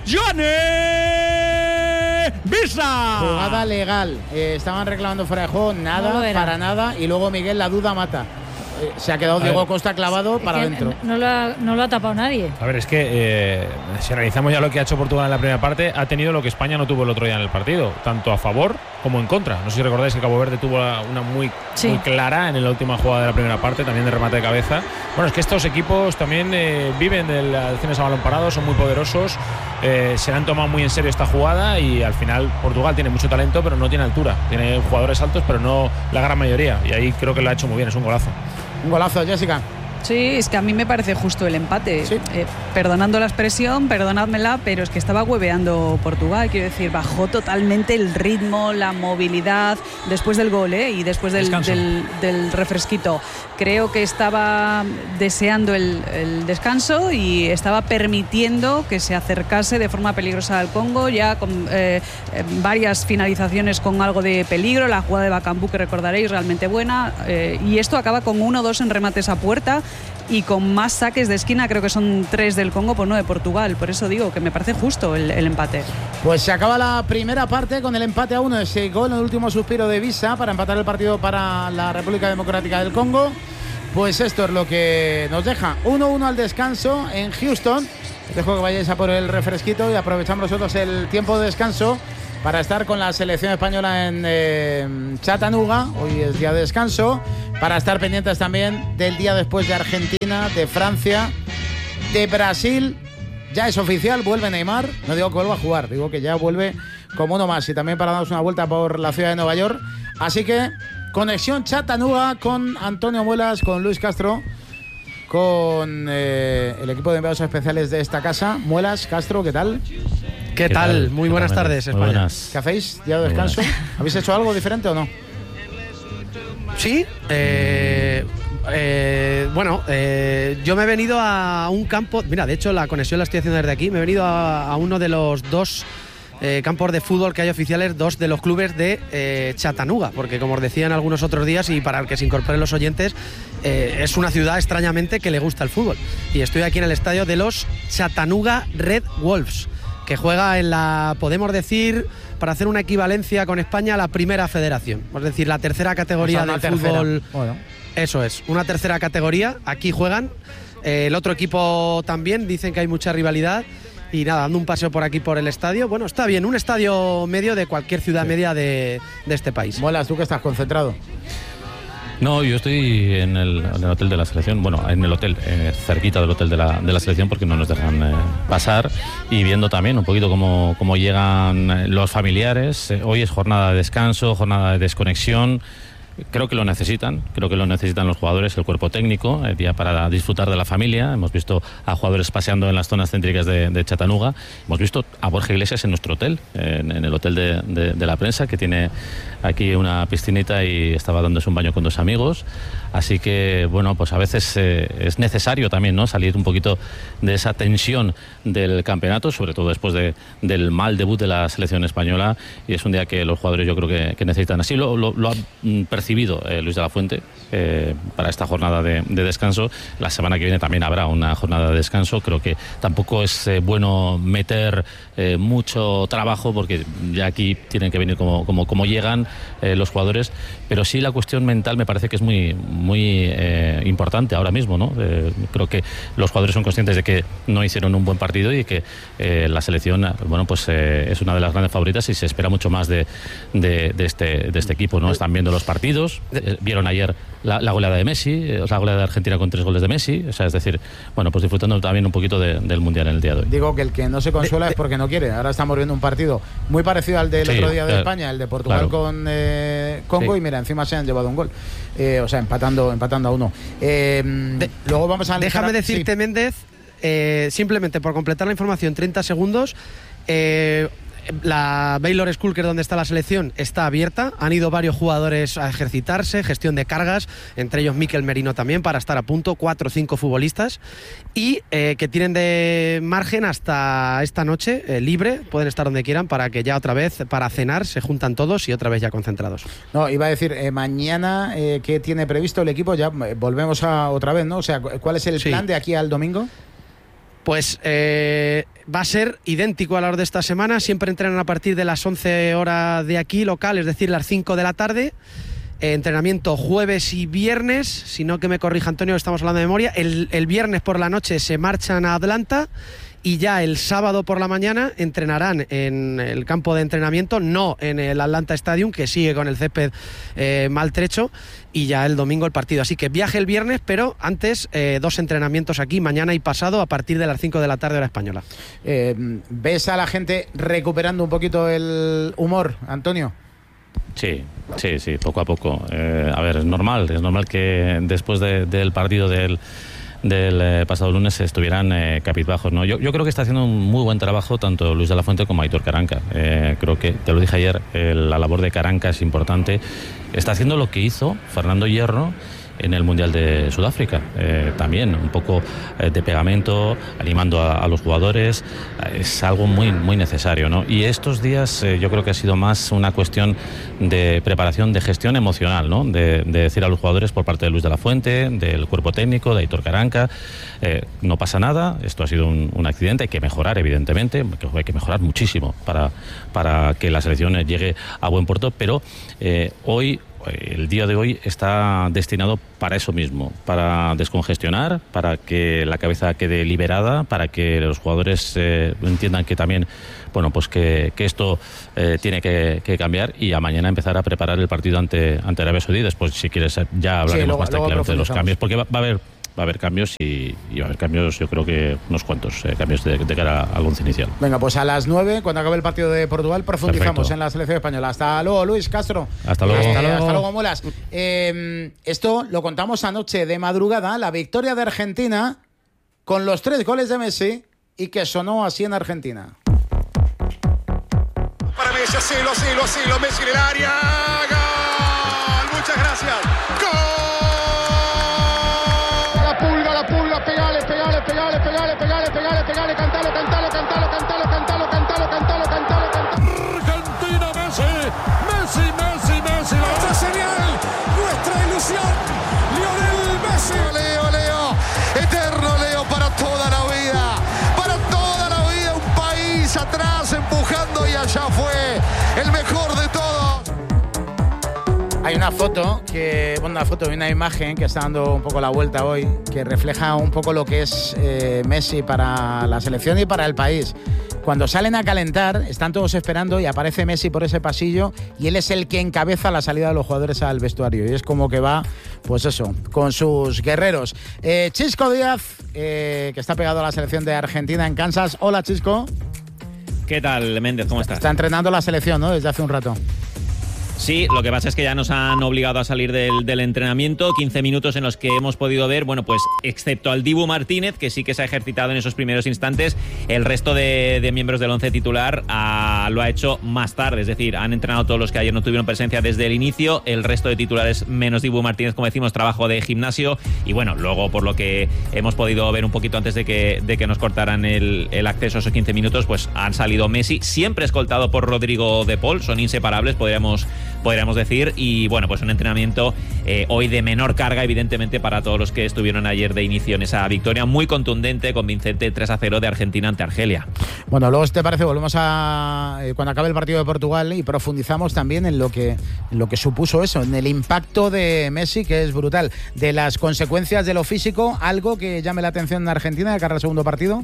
[SPEAKER 4] Yone Visa.
[SPEAKER 3] Jugada legal, estaban reclamando fuera de juego, nada, para nada, y luego Miguel la duda mata. Se ha quedado Diego Costa clavado para adentro.
[SPEAKER 5] No lo ha tapado nadie.
[SPEAKER 2] A ver, es que si analizamos ya lo que ha hecho Portugal en la primera parte, ha tenido lo que España no tuvo el otro día en el partido, tanto a favor como en contra. No sé si recordáis que Cabo Verde tuvo una muy clara en la última jugada de la primera parte, también de remate de cabeza. Bueno, es que estos equipos también viven de las acciones a balón parado, son muy poderosos, se han tomado muy en serio esta jugada, y al final Portugal tiene mucho talento, pero no tiene altura. Tiene jugadores altos, pero no la gran mayoría, y ahí creo que lo ha hecho muy bien, es un golazo.
[SPEAKER 3] Un golazo, Jessica.
[SPEAKER 1] Sí, es que a mí me parece justo el empate. Sí. Perdonando la expresión, perdonádmela, pero es que estaba hueveando Portugal. Quiero decir, bajó totalmente el ritmo, la movilidad después del gol y después del refresquito. Creo que estaba deseando el descanso y estaba permitiendo que se acercase de forma peligrosa al Congo, ya con varias finalizaciones con algo de peligro. La jugada de Bakambu, que recordaréis, realmente buena. Y esto acaba con 1-2 en remates a puerta. y con más saques de esquina, creo que son 3 del Congo por 9 de Portugal. Por eso digo que me parece justo el empate.
[SPEAKER 3] Pues se acaba la primera parte con el empate a 1, ese gol en el último suspiro de Visa para empatar el partido para la República Democrática del Congo. Pues esto es lo que nos deja 1-1 al descanso en Houston. Os dejo que vayáis a por el refresquito y aprovechamos nosotros el tiempo de descanso para estar con la selección española en Chattanooga. Hoy es día de descanso, para estar pendientes también del día después de Argentina, de Francia, de Brasil. Ya es oficial, vuelve Neymar. No digo que vuelva a jugar, digo que ya vuelve como uno más, y también para darnos una vuelta por la ciudad de Nueva York. Así que conexión Chattanooga con Antonio Muelas, con Luis Castro, con el equipo de enviados especiales de esta casa. Muelas, Castro, ¿qué tal?
[SPEAKER 7] ¿Qué tal? Muy buenas tardes, España.
[SPEAKER 6] Buenas.
[SPEAKER 3] ¿Qué hacéis? ¿Día de descanso? ¿Habéis hecho algo diferente o no?
[SPEAKER 7] Sí, bueno, yo me he venido a un campo. Mira, de hecho la conexión la estoy haciendo desde aquí. Me he venido a uno de los 2 campos de fútbol que hay oficiales, 2 de los clubes de Chattanooga, porque como os decía en algunos otros días, y para el que se incorporen los oyentes, es una ciudad extrañamente que le gusta el fútbol, y estoy aquí en el estadio de los Chattanooga Red Wolves, que juega en la, podemos decir, para hacer una equivalencia con España, la primera federación, es decir, la tercera categoría del fútbol. Bueno. Eso es, una tercera categoría. Aquí juegan. El otro equipo también, dicen que hay mucha rivalidad. Y nada, dando un paseo por aquí por el estadio. Bueno, está bien, un estadio medio de cualquier ciudad media de este país.
[SPEAKER 3] Muelas, ¿tú que estás concentrado?
[SPEAKER 8] No, yo estoy en el hotel de la selección, bueno, en el hotel, cerquita del hotel de la selección, porque no nos dejan pasar, y viendo también un poquito cómo llegan los familiares. Hoy es jornada de descanso, jornada de desconexión. Creo que lo necesitan los jugadores, el cuerpo técnico, el día para disfrutar de la familia. Hemos visto a jugadores paseando en las zonas céntricas de Chattanooga. Hemos visto a Borja Iglesias en nuestro hotel, en el hotel de la prensa, que tiene aquí una piscinita, y estaba dándose un baño con 2 amigos. Así que, bueno, pues a veces es necesario también, ¿no?, salir un poquito de esa tensión del campeonato, sobre todo después del mal debut de la selección española, y es un día que los jugadores yo creo que necesitan. Así lo ha percibido Luis de la Fuente para esta jornada de descanso. La semana que viene también habrá una jornada de descanso. Creo que tampoco es bueno meter mucho trabajo, porque ya aquí tienen que venir como llegan los jugadores, pero sí la cuestión mental me parece que es muy importante ahora mismo, ¿no? Creo que los jugadores son conscientes de que no hicieron un buen partido, y que la selección, bueno, pues es una de las grandes favoritas, y se espera mucho más de este equipo, ¿no? Están viendo los partidos, vieron ayer la goleada de Messi, la goleada de Argentina con 3 goles de Messi, o sea, es decir, bueno, pues disfrutando también un poquito del Mundial en el día de hoy.
[SPEAKER 3] Digo que el que no se consuela es porque no quiere. Ahora estamos viendo un partido muy parecido al del otro día de España, el de Portugal con Congo, y mira, encima se han llevado un gol, o sea, empatando a 1. Luego vamos a...
[SPEAKER 7] Déjame decirte, sí, Méndez, simplemente por completar la información, 30 segundos. La Baylor School, que es donde está la selección, está abierta. Han ido varios jugadores a ejercitarse, gestión de cargas, entre ellos Mikel Merino también, para estar a punto, 4 o 5 futbolistas, y que tienen de margen hasta esta noche libre, pueden estar donde quieran, para que ya otra vez, para cenar, se juntan todos y otra vez ya concentrados. No,
[SPEAKER 3] iba a decir, mañana, ¿qué tiene previsto el equipo? Ya volvemos a otra vez, ¿no? O sea, ¿cuál es el plan de aquí al domingo?
[SPEAKER 7] Pues va a ser idéntico a la hora de esta semana. Siempre entrenan a partir de las 11 horas de aquí, local, es decir, las 5 de la tarde. Entrenamiento jueves y viernes, si no que me corrija Antonio, estamos hablando de memoria. El viernes por la noche se marchan a Atlanta, y ya el sábado por la mañana entrenarán en el campo de entrenamiento, no en el Atlanta Stadium, que sigue con el césped maltrecho, y ya el domingo el partido. Así que viaje el viernes, pero antes 2 entrenamientos aquí, mañana y pasado, a partir de las 5 de la tarde hora española.
[SPEAKER 3] ¿Ves a la gente recuperando un poquito el humor, Antonio?
[SPEAKER 8] Sí, poco a poco. A ver, es normal que después del partido del pasado lunes estuvieran cabizbajos, ¿no? Yo creo que está haciendo un muy buen trabajo tanto Luis de la Fuente como Aitor Karanka. Creo que, te lo dije ayer, la labor de Karanka es importante. Está haciendo lo que hizo Fernando Hierro, en el Mundial de Sudáfrica. También un poco de pegamento, animando a los jugadores, es algo muy, muy necesario, ¿no? Y estos días yo creo que ha sido más una cuestión de preparación, de gestión emocional, ¿no? De decir a los jugadores por parte de Luis de la Fuente, del cuerpo técnico, de Aitor Karanka, no pasa nada, esto ha sido un accidente, hay que mejorar evidentemente, hay que mejorar muchísimo para que la selección llegue a buen puerto, pero el día de hoy está destinado para eso mismo, para descongestionar, para que la cabeza quede liberada, para que los jugadores entiendan que también, bueno, pues que esto tiene que cambiar, y a mañana empezar a preparar el partido ante Arabia Saudí. Después, si quieres, ya hablaremos más tranquilamente de los cambios, porque va a haber cambios y va a haber cambios, yo creo que unos cuantos cambios de cara al once inicial.
[SPEAKER 3] Venga, pues a las 9, cuando acabe el partido de Portugal, profundizamos. Perfecto. En la selección española. Hasta luego, Luis Castro.
[SPEAKER 8] Hasta luego.
[SPEAKER 3] Hasta luego, Mulas. Esto lo contamos anoche de madrugada, la victoria de Argentina con los 3 goles de Messi, y que sonó así en Argentina.
[SPEAKER 9] Para Messi, asilo, Messi en el área. ¡Gol! Muchas gracias. ¡Gol! Pegale, cantalo. Argentina, Messi. Nuestra señal, nuestra ilusión. Lionel Messi. Leo, eterno Leo para toda la vida, un país atrás empujando, y allá fue el mejor de todos.
[SPEAKER 3] Hay una foto y una imagen que está dando un poco la vuelta hoy, que refleja un poco lo que es Messi para la selección y para el país. Cuando salen a calentar, están todos esperando y aparece Messi por ese pasillo, y él es el que encabeza la salida de los jugadores al vestuario, y es como que va, pues eso, con sus guerreros. Chisco Díaz, que está pegado a la selección de Argentina en Kansas. Hola, Chisco.
[SPEAKER 10] ¿Qué tal, Méndez? ¿Cómo estás?
[SPEAKER 3] Está entrenando la selección, ¿no? Desde hace un rato.
[SPEAKER 10] Sí, lo que pasa es que ya nos han obligado a salir del entrenamiento, 15 minutos en los que hemos podido ver, bueno, pues excepto al Dibu Martínez, que sí que se ha ejercitado en esos primeros instantes, el resto de miembros del once titular lo ha hecho más tarde, es decir, han entrenado todos los que ayer no tuvieron presencia desde el inicio, el resto de titulares menos Dibu Martínez, como decimos, trabajo de gimnasio, y bueno, luego por lo que hemos podido ver un poquito antes de que nos cortaran el acceso a esos 15 minutos, pues han salido Messi, siempre escoltado por Rodrigo de Paul, son inseparables, podríamos decir, y bueno, pues un entrenamiento hoy de menor carga, evidentemente, para todos los que estuvieron ayer de inicio en esa victoria muy contundente, convincente, 3-0 de Argentina ante Argelia.
[SPEAKER 3] Bueno, luego, si te parece, volvemos a cuando acabe el partido de Portugal y profundizamos también en lo que supuso eso, en el impacto de Messi, que es brutal, de las consecuencias de lo físico, algo que llame la atención en Argentina de cara al segundo partido.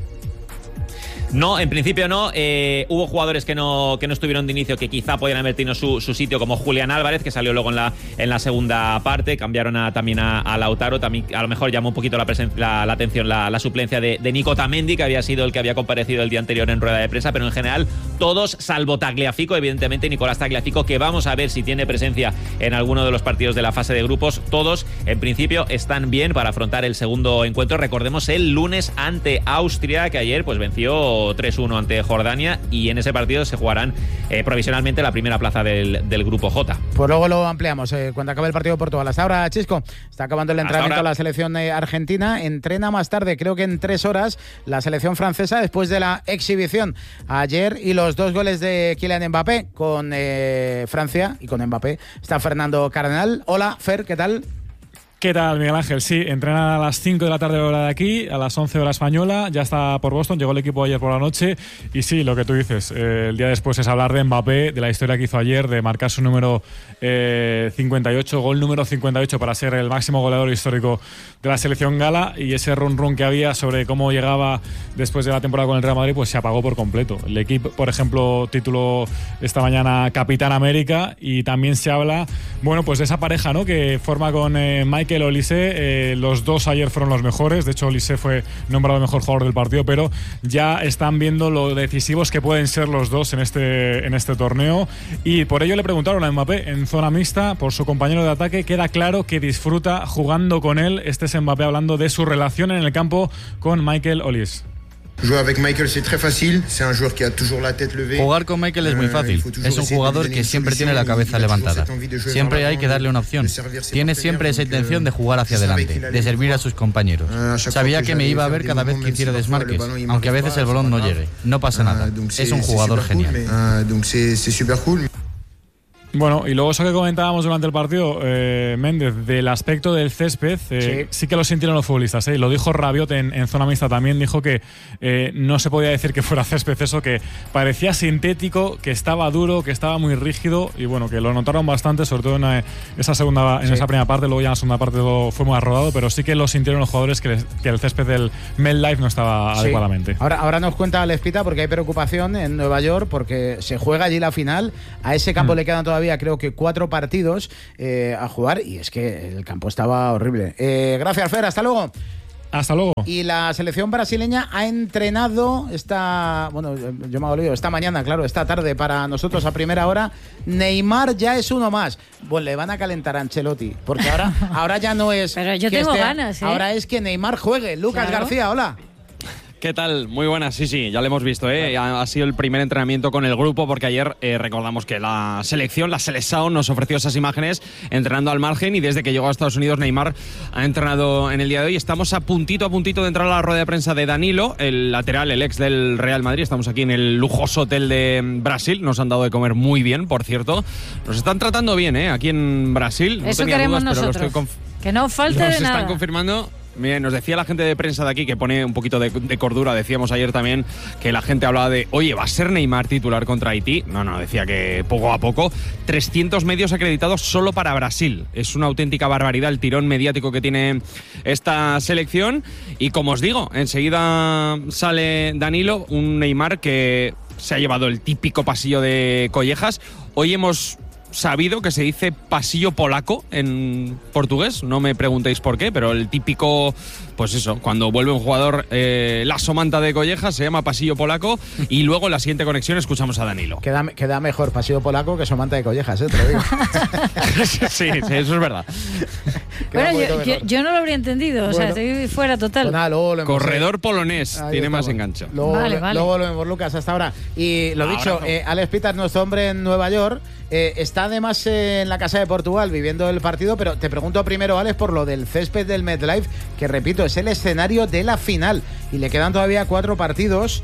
[SPEAKER 10] No, en principio no. Hubo jugadores que no estuvieron de inicio, que quizá podían haber tenido su sitio, como Julián Álvarez, que salió luego en la segunda parte. Cambiaron también a Lautaro. También a lo mejor llamó un poquito la atención la suplencia de Nico Tamendi, que había sido el que había comparecido el día anterior en rueda de prensa. Pero en general, todos, salvo Tagliafico, evidentemente Nicolás Tagliafico, que vamos a ver si tiene presencia en alguno de los partidos de la fase de grupos. Todos, en principio, están bien para afrontar el segundo encuentro. Recordemos el lunes ante Austria, que ayer pues venció 3-1 ante Jordania, y en ese partido se jugarán provisionalmente la primera plaza del grupo J.
[SPEAKER 3] Pues luego lo ampliamos cuando acabe el partido de Portugal. Hasta ahora, Chisco, está acabando el entrenamiento a la selección argentina. Entrena más tarde, creo que en 3 horas, la selección francesa, después de la exhibición ayer y los 2 goles de Kylian Mbappé con Francia, y con Mbappé está Fernando Cardenal. Hola, Fer, ¿qué tal?
[SPEAKER 11] ¿Qué tal, Miguel Ángel? Sí, entrena a las 5 de la tarde hora de aquí, a las 11 hora española, ya está por Boston, llegó el equipo ayer por la noche, y sí, lo que tú dices, el día después es hablar de Mbappé, de la historia que hizo ayer, de marcar su número 58, gol número 58 para ser el máximo goleador histórico de la selección gala, y ese run que había sobre cómo llegaba después de la temporada con el Real Madrid, pues se apagó por completo. El equipo, por ejemplo, tituló esta mañana Capitán América, y también se habla, bueno, pues de esa pareja, ¿no?, que forma con Michael Olise. Los dos ayer fueron los mejores, de hecho Olise fue nombrado mejor jugador del partido, pero ya están viendo lo decisivos que pueden ser los dos en este torneo, y por ello le preguntaron a Mbappé en zona mixta por su compañero de ataque. Queda claro que disfruta jugando con él. Este es Mbappé hablando de su relación en el campo con Michael Olise.
[SPEAKER 12] Jugar con Michael es muy fácil. Es un jugador que siempre tiene la cabeza levantada. Siempre hay que darle una opción. Tiene siempre esa intención de jugar hacia adelante, de servir a sus compañeros. Sabía que me iba a ver cada vez que hiciera desmarques, aunque a veces el balón no llegue. No pasa nada. Es un jugador genial.
[SPEAKER 11] Bueno, y luego eso que comentábamos durante el partido, Méndez, del aspecto del césped, sí que lo sintieron los futbolistas. Lo dijo Rabiot en zona mixta también, dijo que no se podía decir que fuera césped eso, que parecía sintético, que estaba duro, que estaba muy rígido, y bueno, que lo notaron bastante, sobre todo en esa primera parte. Luego ya en la segunda parte todo fue más rodado, pero sí que lo sintieron los jugadores que el césped del MetLife no estaba adecuadamente.
[SPEAKER 3] Ahora nos cuenta Alespita, porque hay preocupación en Nueva York, porque se juega allí la final. A ese campo le quedan todavía creo que 4 partidos a jugar, y es que el campo estaba horrible. Gracias, Fer, hasta luego.
[SPEAKER 11] Hasta luego.
[SPEAKER 3] Y la selección brasileña ha entrenado esta mañana, claro, esta tarde para nosotros a primera hora. Neymar ya es uno más. Bueno, le van a calentar a Ancelotti, porque ahora ya no es.
[SPEAKER 5] Pero yo tengo ganas, ¿eh?
[SPEAKER 3] Ahora es que Neymar juegue. Lucas García, hola.
[SPEAKER 13] ¿Qué tal? Muy buenas, sí, ya lo hemos visto, ¿eh? Ha sido el primer entrenamiento con el grupo, porque ayer recordamos que la Seleção nos ofreció esas imágenes entrenando al margen, y desde que llegó a Estados Unidos Neymar ha entrenado en el día de hoy. Estamos a puntito de entrar a la rueda de prensa de Danilo, el lateral, el ex del Real Madrid. Estamos aquí en el lujoso hotel de Brasil, nos han dado de comer muy bien, por cierto. Nos están tratando bien, aquí en Brasil.
[SPEAKER 5] Eso
[SPEAKER 13] no
[SPEAKER 5] queremos
[SPEAKER 13] dudas,
[SPEAKER 5] nosotros, que no falte de nada.
[SPEAKER 13] Nos están confirmando. Miren, nos decía la gente de prensa de aquí, que pone un poquito de cordura. Decíamos ayer también que la gente hablaba de, oye, ¿va a ser Neymar titular contra Haití? No, decía que poco a poco. 300 medios acreditados solo para Brasil. Es una auténtica barbaridad el tirón mediático que tiene esta selección. Y como os digo, enseguida sale Danilo, un Neymar que se ha llevado el típico pasillo de collejas. Hoy hemos sabido que se dice pasillo polaco en portugués, no me preguntéis por qué, pero el típico, pues eso, cuando vuelve un jugador la somanta de collejas se llama pasillo polaco, y luego en la siguiente conexión escuchamos a Danilo.
[SPEAKER 3] Queda mejor pasillo polaco que somanta de collejas, te lo digo.
[SPEAKER 13] sí, eso es verdad.
[SPEAKER 5] Bueno, yo no lo habría entendido, o sea, estoy fuera total.
[SPEAKER 3] Pues
[SPEAKER 13] corredor polonés, tiene más engancho.
[SPEAKER 3] Vale. Luego lo vemos, Lucas, hasta ahora. Y lo dicho, Alex Pitas, nuestro hombre en Nueva York, está además en la casa de Portugal viviendo el partido, pero te pregunto primero, Alex, por lo del césped del MetLife, que repito, es el escenario de la final y le quedan todavía 4 partidos,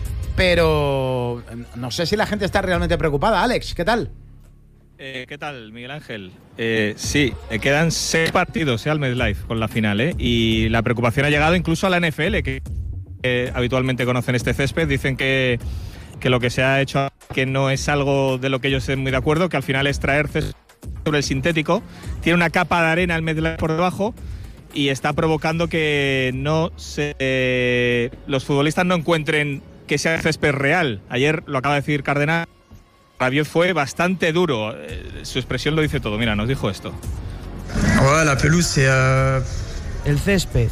[SPEAKER 3] pero no sé si la gente está realmente preocupada. Alex, ¿qué tal?
[SPEAKER 14] ¿Qué tal, Miguel Ángel? Sí, quedan 6 partidos al MetLife con la final, y la preocupación ha llegado incluso a la NFL, que habitualmente conocen este césped. Dicen que lo que se ha hecho, que no es algo de lo que ellos estén muy de acuerdo, que al final es traer césped sobre el sintético. Tiene una capa de arena el MetLife por debajo y está provocando que los futbolistas no encuentren que sea césped real. Ayer lo acaba de decir Cardenal, Rabiot fue bastante duro. Su expresión lo dice todo. Mira, nos dijo esto.
[SPEAKER 15] El césped.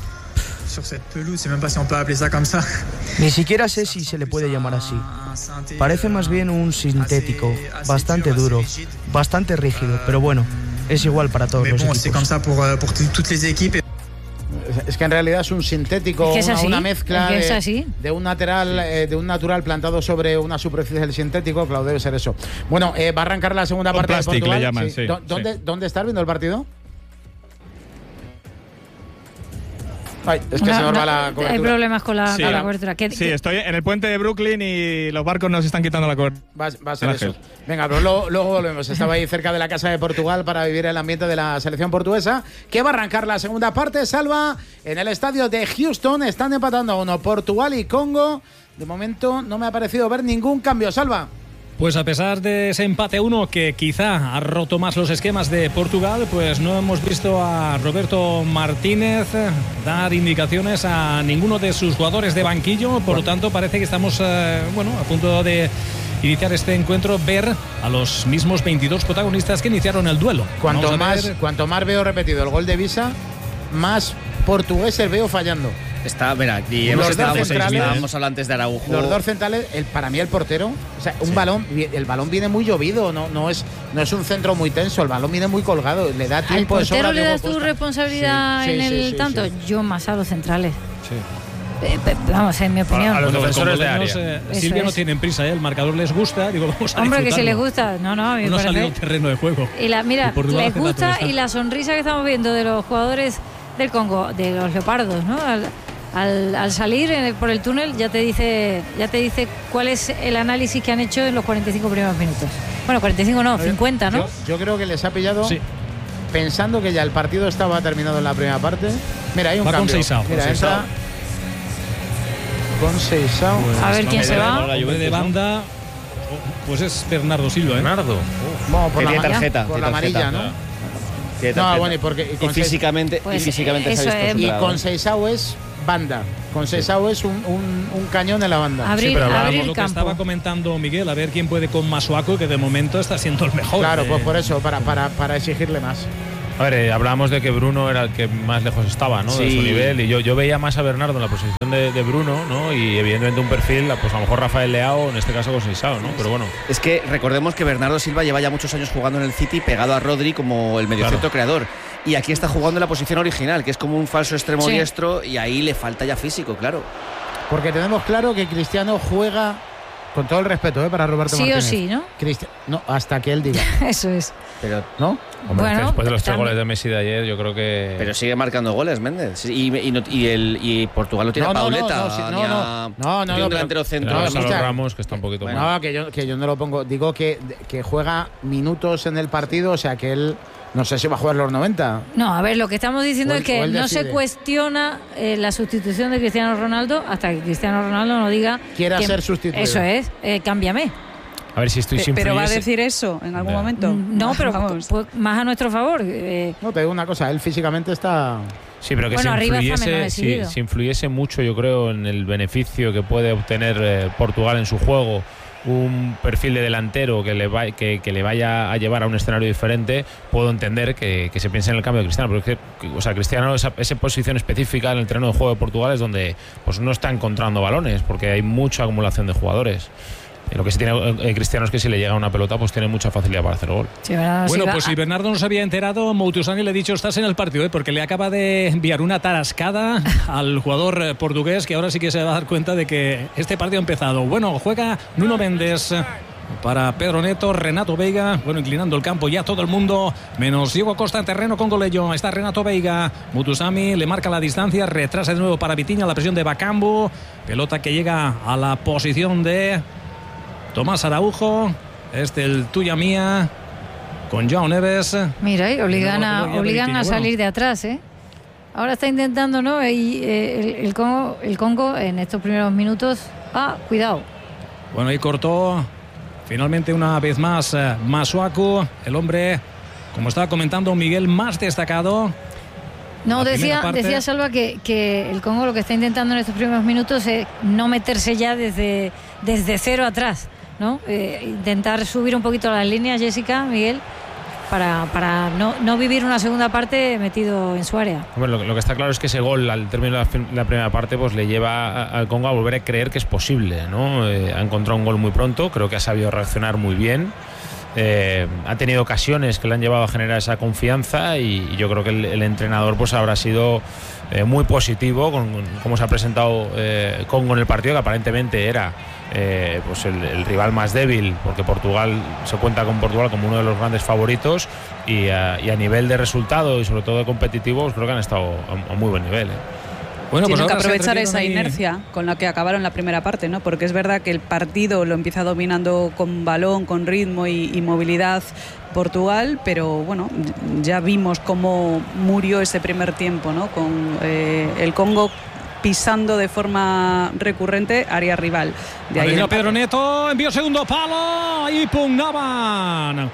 [SPEAKER 15] Ni siquiera sé si se le puede llamar así. Parece más bien un sintético, bastante duro, bastante rígido, pero bueno, es igual para todos los equipos.
[SPEAKER 3] Es que en realidad es un sintético, una mezcla de un natural plantado sobre una superficie del sintético. Claro, debe ser eso. Bueno, va a arrancar la segunda parte de Portugal.
[SPEAKER 14] Le llaman, sí.
[SPEAKER 3] ¿Dónde estás viendo el partido? Ay, es que se nos va la cobertura.
[SPEAKER 5] Hay problemas con la cobertura.
[SPEAKER 14] Estoy en el puente de Brooklyn y los barcos nos están quitando la cobertura.
[SPEAKER 3] Va a ser eso. Venga, pero luego volvemos. Estaba ahí cerca de la casa de Portugal para vivir el ambiente de la selección portuguesa, que va a arrancar la segunda parte. Salva, en el estadio de Houston están empatando a 1 Portugal y Congo. De momento no me ha parecido ver ningún cambio. Salva.
[SPEAKER 4] Pues a pesar de ese empate 1 que quizá ha roto más los esquemas de Portugal, pues no hemos visto a Roberto Martínez dar indicaciones a ninguno de sus jugadores de banquillo. Por lo tanto, parece que estamos a punto de iniciar este encuentro, ver a los mismos 22 protagonistas que iniciaron el duelo.
[SPEAKER 3] Cuanto más veo repetido el gol de Visa, más portugueses veo fallando.
[SPEAKER 6] Estábamos hablando antes de Araujo.
[SPEAKER 3] Los dos centrales, para mí el portero, o sea, el balón viene muy llovido, no es un centro muy tenso, el balón viene muy colgado, le da tiempo de sobra.
[SPEAKER 5] ¿Al portero le das tu responsabilidad en el tanto? Yo más a los centrales. Vamos, en mi opinión.
[SPEAKER 2] A los
[SPEAKER 4] Bueno,
[SPEAKER 2] defensores
[SPEAKER 4] como
[SPEAKER 2] de
[SPEAKER 4] los,
[SPEAKER 2] área.
[SPEAKER 4] Silvia no
[SPEAKER 5] es.
[SPEAKER 4] tienen prisa, el marcador les gusta, digo, vamos a
[SPEAKER 5] Hombre, que si les
[SPEAKER 4] disfrutarlo.
[SPEAKER 5] gusta, no, a mí me
[SPEAKER 4] No ha salido
[SPEAKER 5] parece.
[SPEAKER 4] un terreno de juego.
[SPEAKER 5] Y mira,
[SPEAKER 4] Y Portugal
[SPEAKER 5] les
[SPEAKER 4] hace la
[SPEAKER 5] gusta
[SPEAKER 4] turista.
[SPEAKER 5] y la sonrisa que estamos viendo de los jugadores del Congo, de los leopardos, ¿no? Al salir por el túnel ya te dice cuál es el análisis que han hecho en los 45 primeros minutos. Bueno, 45 no, 50, ¿no?
[SPEAKER 3] Yo creo que les ha pillado
[SPEAKER 4] Sí.
[SPEAKER 3] pensando que ya el partido estaba terminado en la primera parte. Mira, hay un
[SPEAKER 4] Va con
[SPEAKER 3] cambio.
[SPEAKER 4] Seisao.
[SPEAKER 3] Mira,
[SPEAKER 4] Con
[SPEAKER 3] entra con Seisao.
[SPEAKER 5] A ver quién se va.
[SPEAKER 4] La Juve de banda, pues es Bernardo Silva, ¿eh?
[SPEAKER 2] Bernardo.
[SPEAKER 3] Vamos por
[SPEAKER 6] Tiene
[SPEAKER 3] la
[SPEAKER 6] tarjeta.
[SPEAKER 3] por
[SPEAKER 6] tiene
[SPEAKER 3] la amarilla,
[SPEAKER 6] tarjeta.
[SPEAKER 3] ¿no?
[SPEAKER 6] Tiene
[SPEAKER 3] No,
[SPEAKER 6] tarjeta.
[SPEAKER 3] bueno, y porque
[SPEAKER 6] Y físicamente,
[SPEAKER 5] Pues,
[SPEAKER 6] se ha
[SPEAKER 5] eso
[SPEAKER 6] visto
[SPEAKER 5] es.
[SPEAKER 3] y
[SPEAKER 6] superado.
[SPEAKER 3] con Seisao es banda. Con Seisao es un cañón en la banda.
[SPEAKER 5] Abrir,
[SPEAKER 4] Pero hablábamos
[SPEAKER 5] abrir
[SPEAKER 4] lo
[SPEAKER 5] el
[SPEAKER 4] que
[SPEAKER 5] campo.
[SPEAKER 4] estaba comentando Miguel, a ver quién puede con Masuaku, que de momento está siendo el mejor.
[SPEAKER 3] Claro, pues por eso, para exigirle más.
[SPEAKER 2] A ver, hablábamos de que Bruno era el que más lejos estaba, ¿no? De
[SPEAKER 6] Sí.
[SPEAKER 2] su nivel. Y yo veía más a Bernardo en la posición de Bruno, ¿no? Y evidentemente un perfil, pues a lo mejor Rafael Leao, en este caso con Seisao, ¿no? Pero bueno.
[SPEAKER 6] Es que recordemos que Bernardo Silva lleva ya muchos años jugando en el City pegado a Rodri como el mediocentro creador. Y aquí está jugando en la posición original, que es como un falso extremo
[SPEAKER 5] Sí.
[SPEAKER 6] diestro, y ahí le falta ya físico, claro.
[SPEAKER 3] Porque tenemos claro que Cristiano juega, con todo el respeto, para Roberto
[SPEAKER 5] Sí o
[SPEAKER 3] Martínez.
[SPEAKER 5] sí, ¿no?
[SPEAKER 3] No, hasta que él diga.
[SPEAKER 5] Eso es.
[SPEAKER 6] Pero
[SPEAKER 3] ¿No?
[SPEAKER 2] Hombre,
[SPEAKER 5] Bueno,
[SPEAKER 2] después de los 3
[SPEAKER 5] también.
[SPEAKER 2] goles de Messi de ayer, yo creo que.
[SPEAKER 6] Pero sigue marcando goles, Méndez. Y Portugal no tiene
[SPEAKER 3] No,
[SPEAKER 6] a
[SPEAKER 3] no,
[SPEAKER 6] Pauleta.
[SPEAKER 3] no, sí,
[SPEAKER 6] ni
[SPEAKER 3] no,
[SPEAKER 6] a-
[SPEAKER 3] no,
[SPEAKER 6] ni un
[SPEAKER 3] pero-
[SPEAKER 6] delantero centro.
[SPEAKER 2] Tenemos a los
[SPEAKER 3] escucha.
[SPEAKER 2] Ramos, que está un poquito
[SPEAKER 6] Bueno.
[SPEAKER 2] mal.
[SPEAKER 3] No, que yo no lo pongo. Digo que juega minutos en el partido, o sea que él no sé si va a jugar los 90.
[SPEAKER 5] No, a ver, lo que estamos diciendo
[SPEAKER 3] O él-
[SPEAKER 5] es que
[SPEAKER 3] o él
[SPEAKER 5] no
[SPEAKER 3] decide.
[SPEAKER 5] se cuestiona la sustitución de Cristiano Ronaldo hasta que Cristiano Ronaldo no diga
[SPEAKER 3] Quiera
[SPEAKER 5] que-
[SPEAKER 3] ser sustituido.
[SPEAKER 5] Eso es, cámbiame.
[SPEAKER 2] A ver si estoy sin
[SPEAKER 1] Pero va a decir eso en algún
[SPEAKER 2] Ya.
[SPEAKER 1] momento.
[SPEAKER 5] No, pero
[SPEAKER 1] Vamos.
[SPEAKER 5] pues, más a nuestro favor.
[SPEAKER 3] No, te digo una cosa, él físicamente está.
[SPEAKER 2] Sí, pero que
[SPEAKER 5] Bueno, arriba está menos
[SPEAKER 2] si
[SPEAKER 5] decidido.
[SPEAKER 2] influyese mucho, yo creo, en el beneficio que puede obtener Portugal en su juego, un perfil de delantero que le vaya a llevar a un escenario diferente, puedo entender que se piense en el cambio de Cristiano. Pero es que, o sea, Cristiano, esa posición específica en el terreno de juego de Portugal es donde pues no está encontrando balones, porque hay mucha acumulación de jugadores. Lo que sí tiene Cristiano es que si le llega una pelota, pues tiene mucha facilidad para hacer gol.
[SPEAKER 5] Sí, Bernardo
[SPEAKER 4] Bueno,
[SPEAKER 5] Silva.
[SPEAKER 4] pues si Bernardo no se había enterado, Moutoussani le ha dicho estás en el partido, porque le acaba de enviar una tarascada al jugador portugués, que ahora sí que se va a dar cuenta de que este partido ha empezado. Bueno, juega Nuno Méndez para Pedro Neto, Renato Veiga, bueno, inclinando el campo ya todo el mundo, menos Diego Costa en terreno con Golello. Está Renato Veiga, Moutoussani le marca la distancia, retrasa de nuevo para Vitinha, la presión de Bakambu, pelota que llega a la posición de Tomás Araujo, el tuya mía, con Joao Neves.
[SPEAKER 5] Mira, y obligan
[SPEAKER 4] Ya
[SPEAKER 5] a
[SPEAKER 4] Britinha,
[SPEAKER 5] salir de atrás, ¿eh? Ahora está intentando, ¿no? Y, el Congo en estos primeros minutos. Cuidado.
[SPEAKER 4] Bueno, ahí cortó finalmente una vez más Masuaku, el hombre, como estaba comentando Miguel, más destacado.
[SPEAKER 5] No,
[SPEAKER 4] La primera parte.
[SPEAKER 5] decía Salva que el Congo lo que está intentando en estos primeros minutos es no meterse ya desde cero atrás, ¿no? Intentar subir un poquito las líneas, Jessica, Miguel, para no vivir una segunda parte metido en su área.
[SPEAKER 2] Bueno, lo que está claro es que ese gol al término de la primera parte pues le lleva al Congo a volver a creer que es posible, ¿no? Ha encontrado un gol muy pronto, creo que ha sabido reaccionar muy bien. Ha tenido ocasiones que le han llevado a generar esa confianza y yo creo que el entrenador pues habrá sido muy positivo con cómo se ha presentado Congo en el partido, que aparentemente era pues el rival más débil, porque Portugal se cuenta con Portugal como uno de los grandes favoritos y a nivel de resultado y sobre todo de competitivos creo que han estado a muy buen nivel.
[SPEAKER 4] Bueno,
[SPEAKER 1] Tienen
[SPEAKER 4] pues
[SPEAKER 1] que
[SPEAKER 4] ahora se
[SPEAKER 1] aprovechar
[SPEAKER 4] atrevieron
[SPEAKER 1] esa
[SPEAKER 4] ahí.
[SPEAKER 1] inercia con la que acabaron la primera parte, ¿no? Porque es verdad que el partido lo empieza dominando con balón, con ritmo y movilidad Portugal, pero bueno, ya vimos cómo murió ese primer tiempo, ¿no? Con el Congo pisando de forma recurrente área rival. De ahí
[SPEAKER 4] Atención
[SPEAKER 1] el
[SPEAKER 4] a Pedro Neto, envió segundo palo y pugnaban.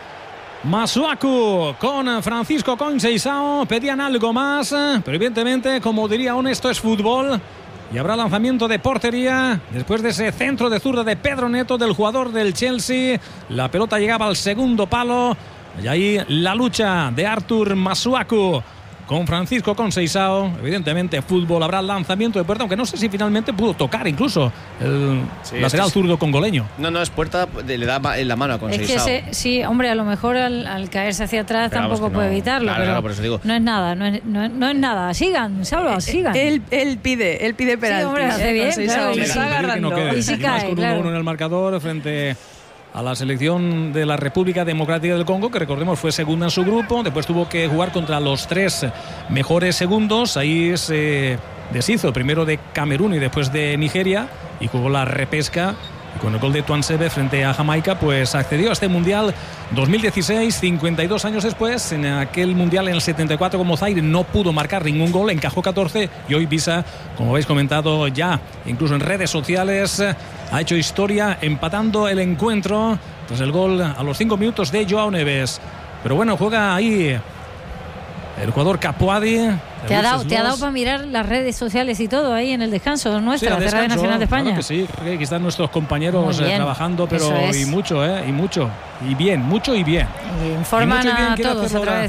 [SPEAKER 4] Masuaku con Francisco Conceição, pedían algo más, pero evidentemente, como diría uno, esto es fútbol y habrá lanzamiento de portería después de ese centro de zurda de Pedro Neto, del jugador del Chelsea. La pelota llegaba al segundo palo y ahí la lucha de Artur Masuaku con Francisco Conceição. Evidentemente, fútbol, habrá lanzamiento de Puerta, aunque no sé si finalmente pudo tocar incluso el lateral zurdo congoleño.
[SPEAKER 6] No, es Puerta, le da en la mano a Conceição.
[SPEAKER 5] Es que sí, hombre, a lo mejor al caerse hacia atrás pero tampoco puede evitarlo.
[SPEAKER 6] Claro, por eso digo.
[SPEAKER 5] No es nada, no es nada. Sigan, Salva, sigan.
[SPEAKER 1] Él pide penalti.
[SPEAKER 5] Sí, hombre, hace bien,
[SPEAKER 1] Conceição,
[SPEAKER 5] claro,
[SPEAKER 1] le está agarrando.
[SPEAKER 5] Y si cae,
[SPEAKER 4] con 1-1 en el marcador frente a la selección de la República Democrática del Congo, que recordemos fue segunda en su grupo, después tuvo que jugar contra los 3 mejores segundos, ahí se deshizo primero de Camerún y después de Nigeria y jugó la repesca. Y con el gol de Tuansebe frente a Jamaica, pues accedió a este Mundial 2016, 52 años después. En aquel Mundial en el 74 con Zaire no pudo marcar ningún gol, encajó 14 y hoy Visa, como habéis comentado ya, incluso en redes sociales, ha hecho historia empatando el encuentro tras el gol a los 5 minutos de Joao Neves. Pero bueno, juega ahí el jugador Capuadi.
[SPEAKER 5] ¿Te ha dado para mirar las redes sociales y todo ahí en el descanso nuestra,
[SPEAKER 4] sí,
[SPEAKER 5] la Radio Nacional de España?
[SPEAKER 4] Claro que sí, aquí están nuestros compañeros trabajando, pero y mucho, y bien, mucho y bien.
[SPEAKER 5] Y informan a todos a través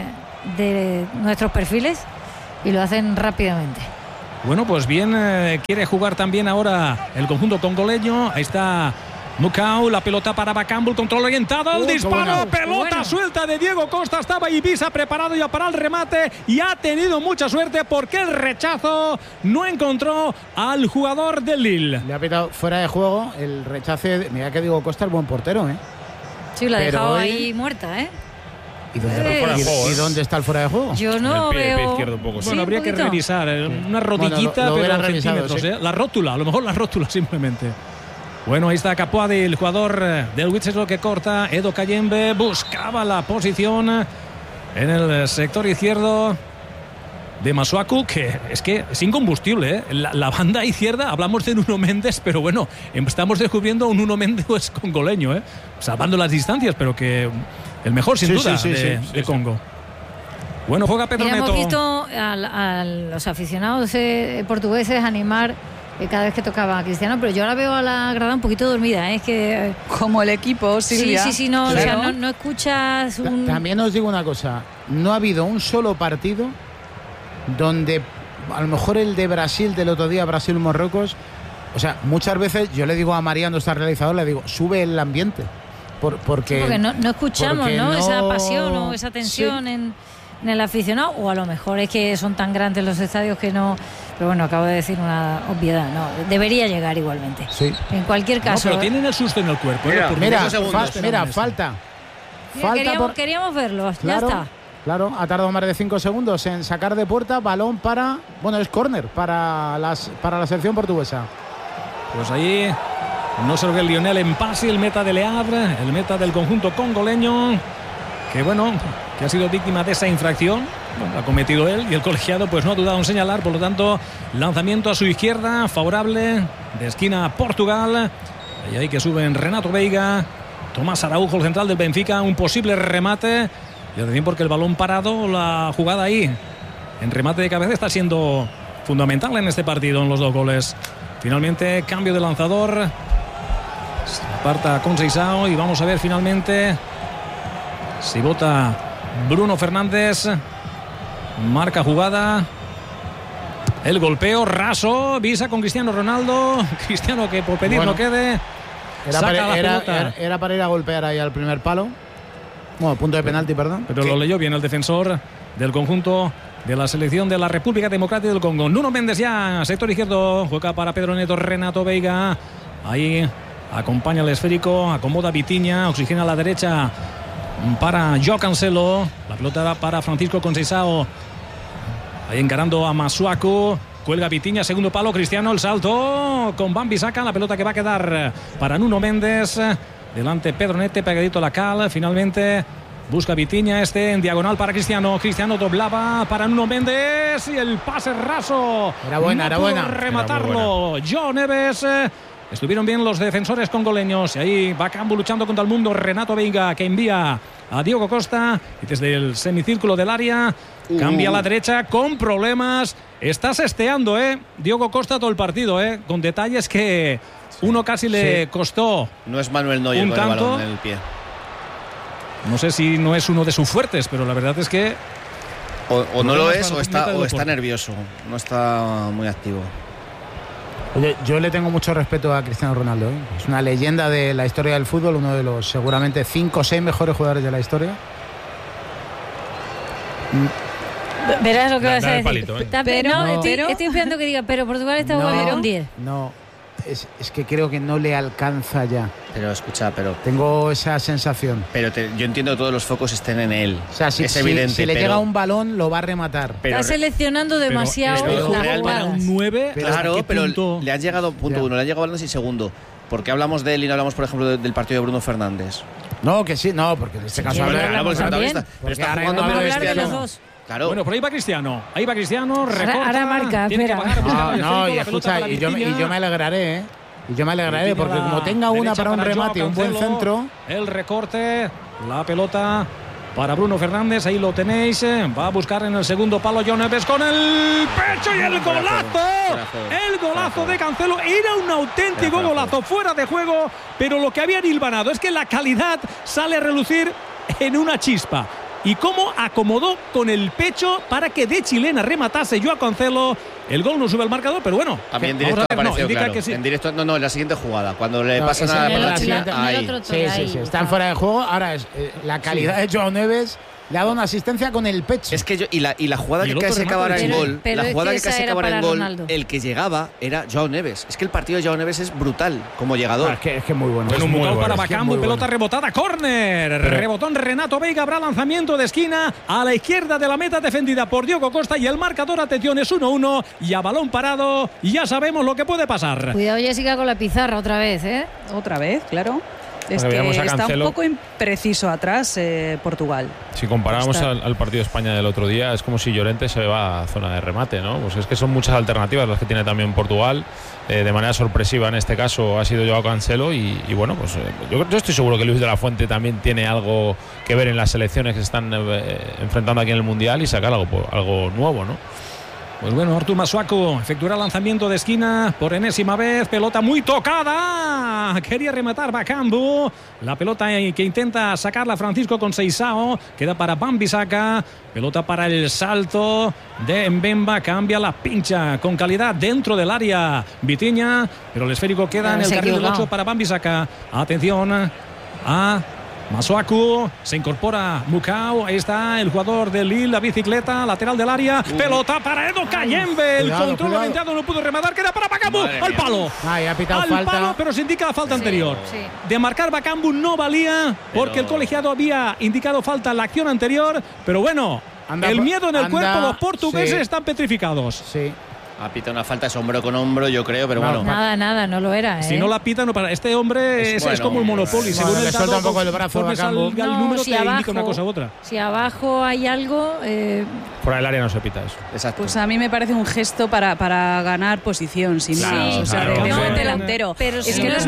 [SPEAKER 5] de nuestros perfiles y lo hacen rápidamente.
[SPEAKER 4] Bueno, pues bien, quiere jugar también ahora el conjunto congoleño. Ahí está Mukau, la pelota para Bakambu, control orientado, el disparo, pelota suelta de Diego Costa, estaba Ibiza preparado ya para el remate y ha tenido mucha suerte porque el rechazo no encontró al jugador del Lille.
[SPEAKER 3] Le ha pitado fuera de juego el rechace, mira que Diego Costa es buen portero,
[SPEAKER 5] Sí, la ha dejado ahí muerta,
[SPEAKER 3] ¿Y dónde está el fuera de juego?
[SPEAKER 5] Yo no veo.
[SPEAKER 4] Pie izquierdo un poco, bueno, habría que revisar una rodillita, pero centímetros, la rótula, a lo mejor la rótula simplemente. Bueno, ahí está Capuadi, el jugador del Witzeslo que corta. Edo Kayembe buscaba la posición en el sector izquierdo de Masuaku, que es incombustible, La banda izquierda, hablamos de Nuno Méndez, pero bueno, estamos descubriendo un Nuno Méndez congoleño, salvando las distancias, pero que el mejor sin duda de Congo. Bueno, juega Pedro Neto.
[SPEAKER 5] Hemos visto a los aficionados portugueses animar cada vez que tocaba a Cristiano, pero yo ahora veo a la grada un poquito dormida, es que
[SPEAKER 1] como el equipo, Silvia.
[SPEAKER 5] Sí, no, claro. O sea, no escuchas
[SPEAKER 3] También os digo una cosa, no ha habido un solo partido donde a lo mejor el de Brasil del otro día, Brasil-Marruecos, o sea, muchas veces yo le digo a María, nuestra realizadora, le digo, sube el ambiente, porque
[SPEAKER 5] no escuchamos, ¿no? Esa pasión o esa tensión en el aficionado, o a lo mejor es que son tan grandes los estadios que no. Pero bueno, acabo de decir una obviedad, debería llegar igualmente.
[SPEAKER 3] Sí.
[SPEAKER 5] En cualquier caso.
[SPEAKER 4] Pero tienen el susto en el cuerpo.
[SPEAKER 3] Falta.
[SPEAKER 5] Queríamos verlo,
[SPEAKER 3] claro,
[SPEAKER 5] ya está.
[SPEAKER 3] Claro, ha tardado más de 5 segundos en sacar de puerta, balón para, es córner para la selección portuguesa.
[SPEAKER 4] Pues ahí no se lo que el Lionel Empasi, el meta de Le Havre, el meta del conjunto congoleño, que ha sido víctima de esa infracción. Ha cometido él y el colegiado pues no ha dudado en señalar, por lo tanto lanzamiento a su izquierda favorable de esquina a Portugal, y ahí que suben Renato Veiga, Tomás Araujo, el central del Benfica, un posible remate, y atención porque el balón parado, la jugada ahí en remate de cabeza está siendo fundamental en este partido, en los 2 goles. Finalmente cambio de lanzador, se aparta Conceição y vamos a ver finalmente si vota Bruno Fernández. Marca jugada, el golpeo raso, Visa con Cristiano Ronaldo, Cristiano que por pedir no quede,
[SPEAKER 3] era para ir a golpear ahí al primer palo, punto de penalti, perdón,
[SPEAKER 4] pero lo leyó bien el defensor del conjunto de la selección de la República Democrática del Congo. Nuno Méndez ya, sector izquierdo, juega para Pedro Neto, Renato Veiga, ahí acompaña el esférico, acomoda Vitinha, oxigena a la derecha para Joao Cancelo, la pelota para Francisco Conceição, ahí encarando a Masuaku, cuelga Vitinha, segundo palo, Cristiano, el salto con Wan-Bissaka, la pelota que va a quedar para Nuno Méndez, delante Pedro Neto, pegadito a la cal, finalmente busca Vitinha, en diagonal para Cristiano, doblaba para Nuno Méndez y el pase raso,
[SPEAKER 3] era buena,
[SPEAKER 4] rematarlo, Joao Neves. Estuvieron bien los defensores congoleños y ahí Bakambu luchando contra el mundo, Renato Veiga que envía a Diego Costa y desde el semicírculo del área cambia a la derecha con problemas, está sesteando Diego Costa todo el partido, con detalles que uno casi le costó.
[SPEAKER 6] No es Manuel Neuer con el balón en el pie.
[SPEAKER 4] No sé si no es uno de sus fuertes, pero la verdad es que
[SPEAKER 6] O no lo es o está nervioso, no está muy activo.
[SPEAKER 3] Oye, yo le tengo mucho respeto a Cristiano Ronaldo, ¿eh? Es una leyenda de la historia del fútbol, uno de los seguramente 5 o 6 mejores jugadores de la historia.
[SPEAKER 5] Verás lo que vas a decir.
[SPEAKER 2] Palito,
[SPEAKER 5] estoy esperando que diga, pero Portugal está jugando con 10.
[SPEAKER 3] No, es que creo que no le alcanza ya.
[SPEAKER 6] Pero escucha,
[SPEAKER 3] tengo esa sensación.
[SPEAKER 6] Pero yo entiendo que todos los focos estén en él.
[SPEAKER 3] O sea,
[SPEAKER 6] es evidente.
[SPEAKER 3] Si le llega un balón, lo va a rematar.
[SPEAKER 5] Está seleccionando demasiado las
[SPEAKER 4] para un 9.
[SPEAKER 6] Claro, pero le han llegado, punto 1, le han llegado balones y segundo. ¿Por qué hablamos de él y no hablamos, por ejemplo, del partido de Bruno Fernández?
[SPEAKER 3] No, que sí, no, porque en este caso
[SPEAKER 6] hablamos pero está jugando
[SPEAKER 5] vamos a hablar de
[SPEAKER 6] Cristiano.
[SPEAKER 5] los dos.
[SPEAKER 6] Claro.
[SPEAKER 4] Bueno, por ahí va Cristiano. Recorta.
[SPEAKER 5] Ahora marca,
[SPEAKER 4] tiene que
[SPEAKER 5] espera.
[SPEAKER 4] bajar,
[SPEAKER 3] No, y escucha, y yo me alegraré, ¿eh? Y yo me alegraré porque como tenga una para un remate, un buen centro.
[SPEAKER 4] El recorte, la pelota para Bruno Fernández, ahí lo tenéis. Va a buscar en el segundo palo Joao Neves con el pecho y el golazo. El golazo de Cancelo. Era un auténtico golazo fuera de juego, pero lo que habían hilvanado es que la calidad sale a relucir en una chispa. Y cómo acomodó con el pecho para que de chilena rematase Joao Cancelo. El gol no sube al marcador, pero bueno.
[SPEAKER 6] También en directo apareció, claro.
[SPEAKER 4] Que sí.
[SPEAKER 6] En directo, en la siguiente jugada. Cuando le pasan a la China, ahí.
[SPEAKER 3] Sí. Están fuera de juego. Ahora es la calidad de Joao Neves. Le ha dado una asistencia con el pecho.
[SPEAKER 6] Es que y la jugada que casi acabara en gol, la jugada que casi acabara en gol, el que llegaba era Joao Neves. Es que el partido de Joao Neves es brutal como llegador.
[SPEAKER 3] Es que es muy bueno.
[SPEAKER 4] Bueno,
[SPEAKER 3] muy
[SPEAKER 4] bueno. Para
[SPEAKER 3] es
[SPEAKER 4] Bakambu, pelota rebotada, córner. Rebotón Renato Veiga, habrá lanzamiento de esquina a la izquierda de la meta defendida por Diogo Costa y el marcador, atención, es 1-1 y a balón parado y ya sabemos lo que puede pasar.
[SPEAKER 5] Cuidado, Jessica, con la pizarra otra vez, ¿eh?
[SPEAKER 1] Otra vez, claro. Es que está un poco impreciso atrás Portugal.
[SPEAKER 2] Si comparamos al partido de España del otro día, es como si Llorente se va a zona de remate, ¿no? Pues es que son muchas alternativas las que tiene también Portugal. De manera sorpresiva en este caso ha sido Joao Cancelo y bueno, pues yo estoy seguro que Luis de la Fuente también tiene algo que ver en las selecciones que se están enfrentando aquí en el Mundial y sacar algo nuevo, ¿no?
[SPEAKER 4] Pues bueno, Artur Masuaku efectuará lanzamiento de esquina por enésima vez. Pelota muy tocada. Quería rematar Bakambu. La pelota que intenta sacarla Francisco Conceição. Queda para Wan-Bissaka. Pelota para el salto de Mbemba. Cambia la pincha con calidad dentro del área Vitinha. Pero el esférico queda en el carril del 8 para Wan-Bissaka. Atención a Masuaku, se incorpora Mukau, ahí está el jugador del Lille, la bicicleta, lateral del área, pelota para Edo Kayembe, el control orientado, no pudo rematar, queda para Bakambu, al palo.
[SPEAKER 3] Ha pitado falta.
[SPEAKER 4] Palo, pero se indica la falta anterior. Sí. De marcar Bakambu no valía, porque el colegiado había indicado falta en la acción anterior, pero bueno, el miedo en el cuerpo, los portugueses están petrificados.
[SPEAKER 3] Sí.
[SPEAKER 6] Ha pitado una falta, es hombro con hombro, yo creo, pero bueno.
[SPEAKER 5] Nada, no lo era.
[SPEAKER 4] Si no la pita, no para. Este hombre es como el Monopoly. Según
[SPEAKER 3] le suelta un poco el brazo a Bakambu.
[SPEAKER 4] El número si te abajo, indica una cosa u otra.
[SPEAKER 5] Si abajo hay algo.
[SPEAKER 2] Fuera del área no se pita eso.
[SPEAKER 6] Exacto.
[SPEAKER 1] Pues a mí me parece un gesto para ganar posición, sin más. O sea, de buen delantero.
[SPEAKER 5] Pero
[SPEAKER 1] es que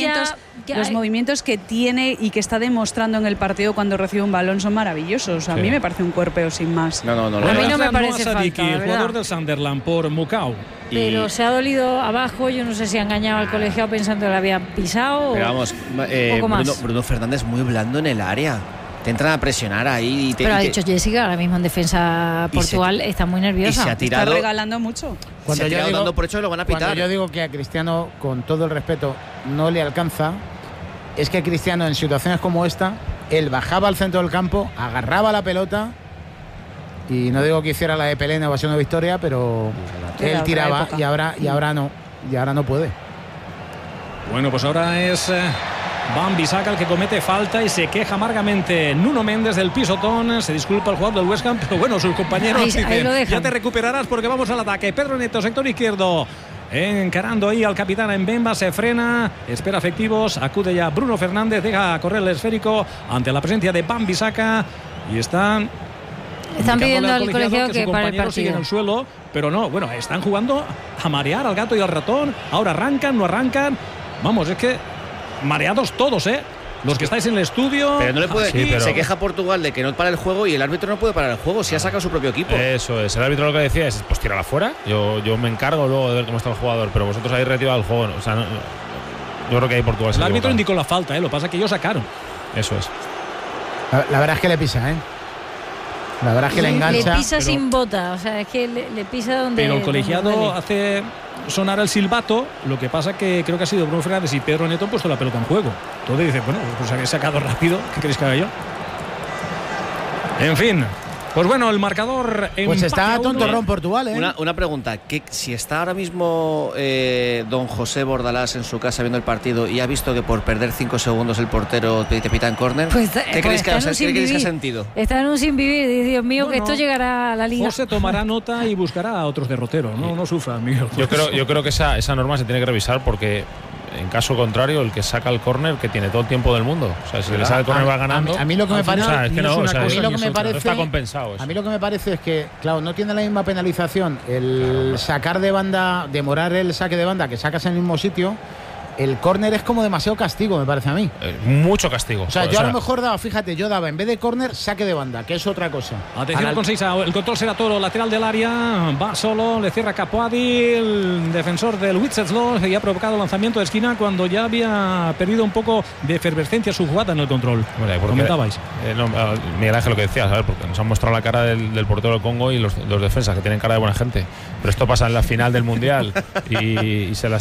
[SPEAKER 1] los movimientos que tiene y que está demostrando en el partido cuando recibe un balón son maravillosos. A mí me parece un cuerpeo sin más.
[SPEAKER 6] No.
[SPEAKER 5] A mí no me parece falta,
[SPEAKER 4] el jugador del Sunderland por Mukau.
[SPEAKER 5] Pero se ha dolido abajo, yo no sé si ha engañado al colegiado pensando que lo había pisado.
[SPEAKER 6] Pero vamos, Bruno Fernández muy blando en el área. Te entran a presionar ahí.
[SPEAKER 5] Pero ha dicho Jessica, ahora mismo en defensa Portugal está muy nerviosa.
[SPEAKER 6] Y se ha tirado,
[SPEAKER 1] está regalando mucho.
[SPEAKER 6] Cuando yo digo, dando por hecho lo van a pitar.
[SPEAKER 3] Cuando yo digo que a Cristiano, con todo el respeto, no le alcanza, es que Cristiano en situaciones como esta, él bajaba al centro del campo, agarraba la pelota. Y no digo que hiciera la de Pelé en Evasión de Victoria, pero él tiraba y ahora no puede.
[SPEAKER 4] Bueno, pues ahora es Wan-Bissaka el que comete falta y se queja amargamente Nuno Méndez del pisotón. Se disculpa el jugador del West Ham, pero bueno, sus compañeros dicen, ya te recuperarás porque vamos al ataque. Pedro Neto, sector izquierdo, encarando ahí al capitán Mbemba, se frena, espera efectivos, acude ya Bruno Fernández, deja correr el esférico ante la presencia de Wan-Bissaka y están
[SPEAKER 5] pidiendo al colegiado que pare el partido.
[SPEAKER 4] En el suelo, pero no, bueno, están jugando a marear al gato y al ratón. Ahora arrancan, no arrancan. Vamos, es que mareados todos, los que estáis en el estudio.
[SPEAKER 6] Pero no le puede. Se queja Portugal de que no para el juego y el árbitro no puede parar el juego si ha sacado su propio equipo.
[SPEAKER 2] Eso es. El árbitro lo que decía es: pues tírala fuera. Yo me encargo luego de ver cómo está el jugador, pero vosotros habéis retirado el juego. O sea, yo creo que hay Portugal.
[SPEAKER 4] El árbitro indicó la falta, lo que pasa es que ellos sacaron.
[SPEAKER 2] Eso es.
[SPEAKER 3] La verdad es que le pisa, La verdad es que le engancha.
[SPEAKER 5] Le pisa sin bota, o sea, es que le pisa donde.
[SPEAKER 4] Pero el colegiado
[SPEAKER 5] donde
[SPEAKER 4] hace sonar el silbato, lo que pasa que creo que ha sido Bruno Fernández y Pedro Neto han puesto la pelota en juego. Entonces dice, bueno, pues habéis sacado rápido, ¿qué queréis que haga yo? En fin. Pues bueno, el marcador.
[SPEAKER 3] Pues está tontorrón Portugal, ¿eh?
[SPEAKER 6] Una pregunta: si está ahora mismo don José Bordalás en su casa viendo el partido y ha visto que por perder 5 segundos el portero te pita en córner, ¿qué creéis que ha sentido?
[SPEAKER 5] Está en un sin vivir. Dios mío, que esto llegará a la liga.
[SPEAKER 4] José tomará nota y buscará a otros derroteros. No sufra, Miguel.
[SPEAKER 2] Yo creo que esa norma se tiene que revisar porque. En caso contrario, el que saca el córner que tiene todo el tiempo del mundo. O sea, si le sale el córner va ganando.
[SPEAKER 3] A mí lo que me parece,
[SPEAKER 2] no está compensado.
[SPEAKER 3] A mí lo que me parece es que, claro, no tiene la misma penalización el sacar de banda, demorar el saque de banda que sacas en el mismo sitio. El córner es como demasiado castigo, me parece a mí.
[SPEAKER 2] Mucho castigo.
[SPEAKER 3] O sea, yo a lo mejor daba, fíjate, en vez de córner, saque de banda, que es otra cosa.
[SPEAKER 4] Atención con Seiza, el control será Toro, lateral del área, va solo, le cierra Capuadi, el defensor del Witzeslaw, y ha provocado lanzamiento de esquina cuando ya había perdido un poco de efervescencia su jugada en el control. Comentabais.
[SPEAKER 2] Miguel Ángel, lo que decías, ¿sabes? Porque nos han mostrado la cara del portero del Congo y los defensas, que tienen cara de buena gente. Pero esto pasa en la final del Mundial y se la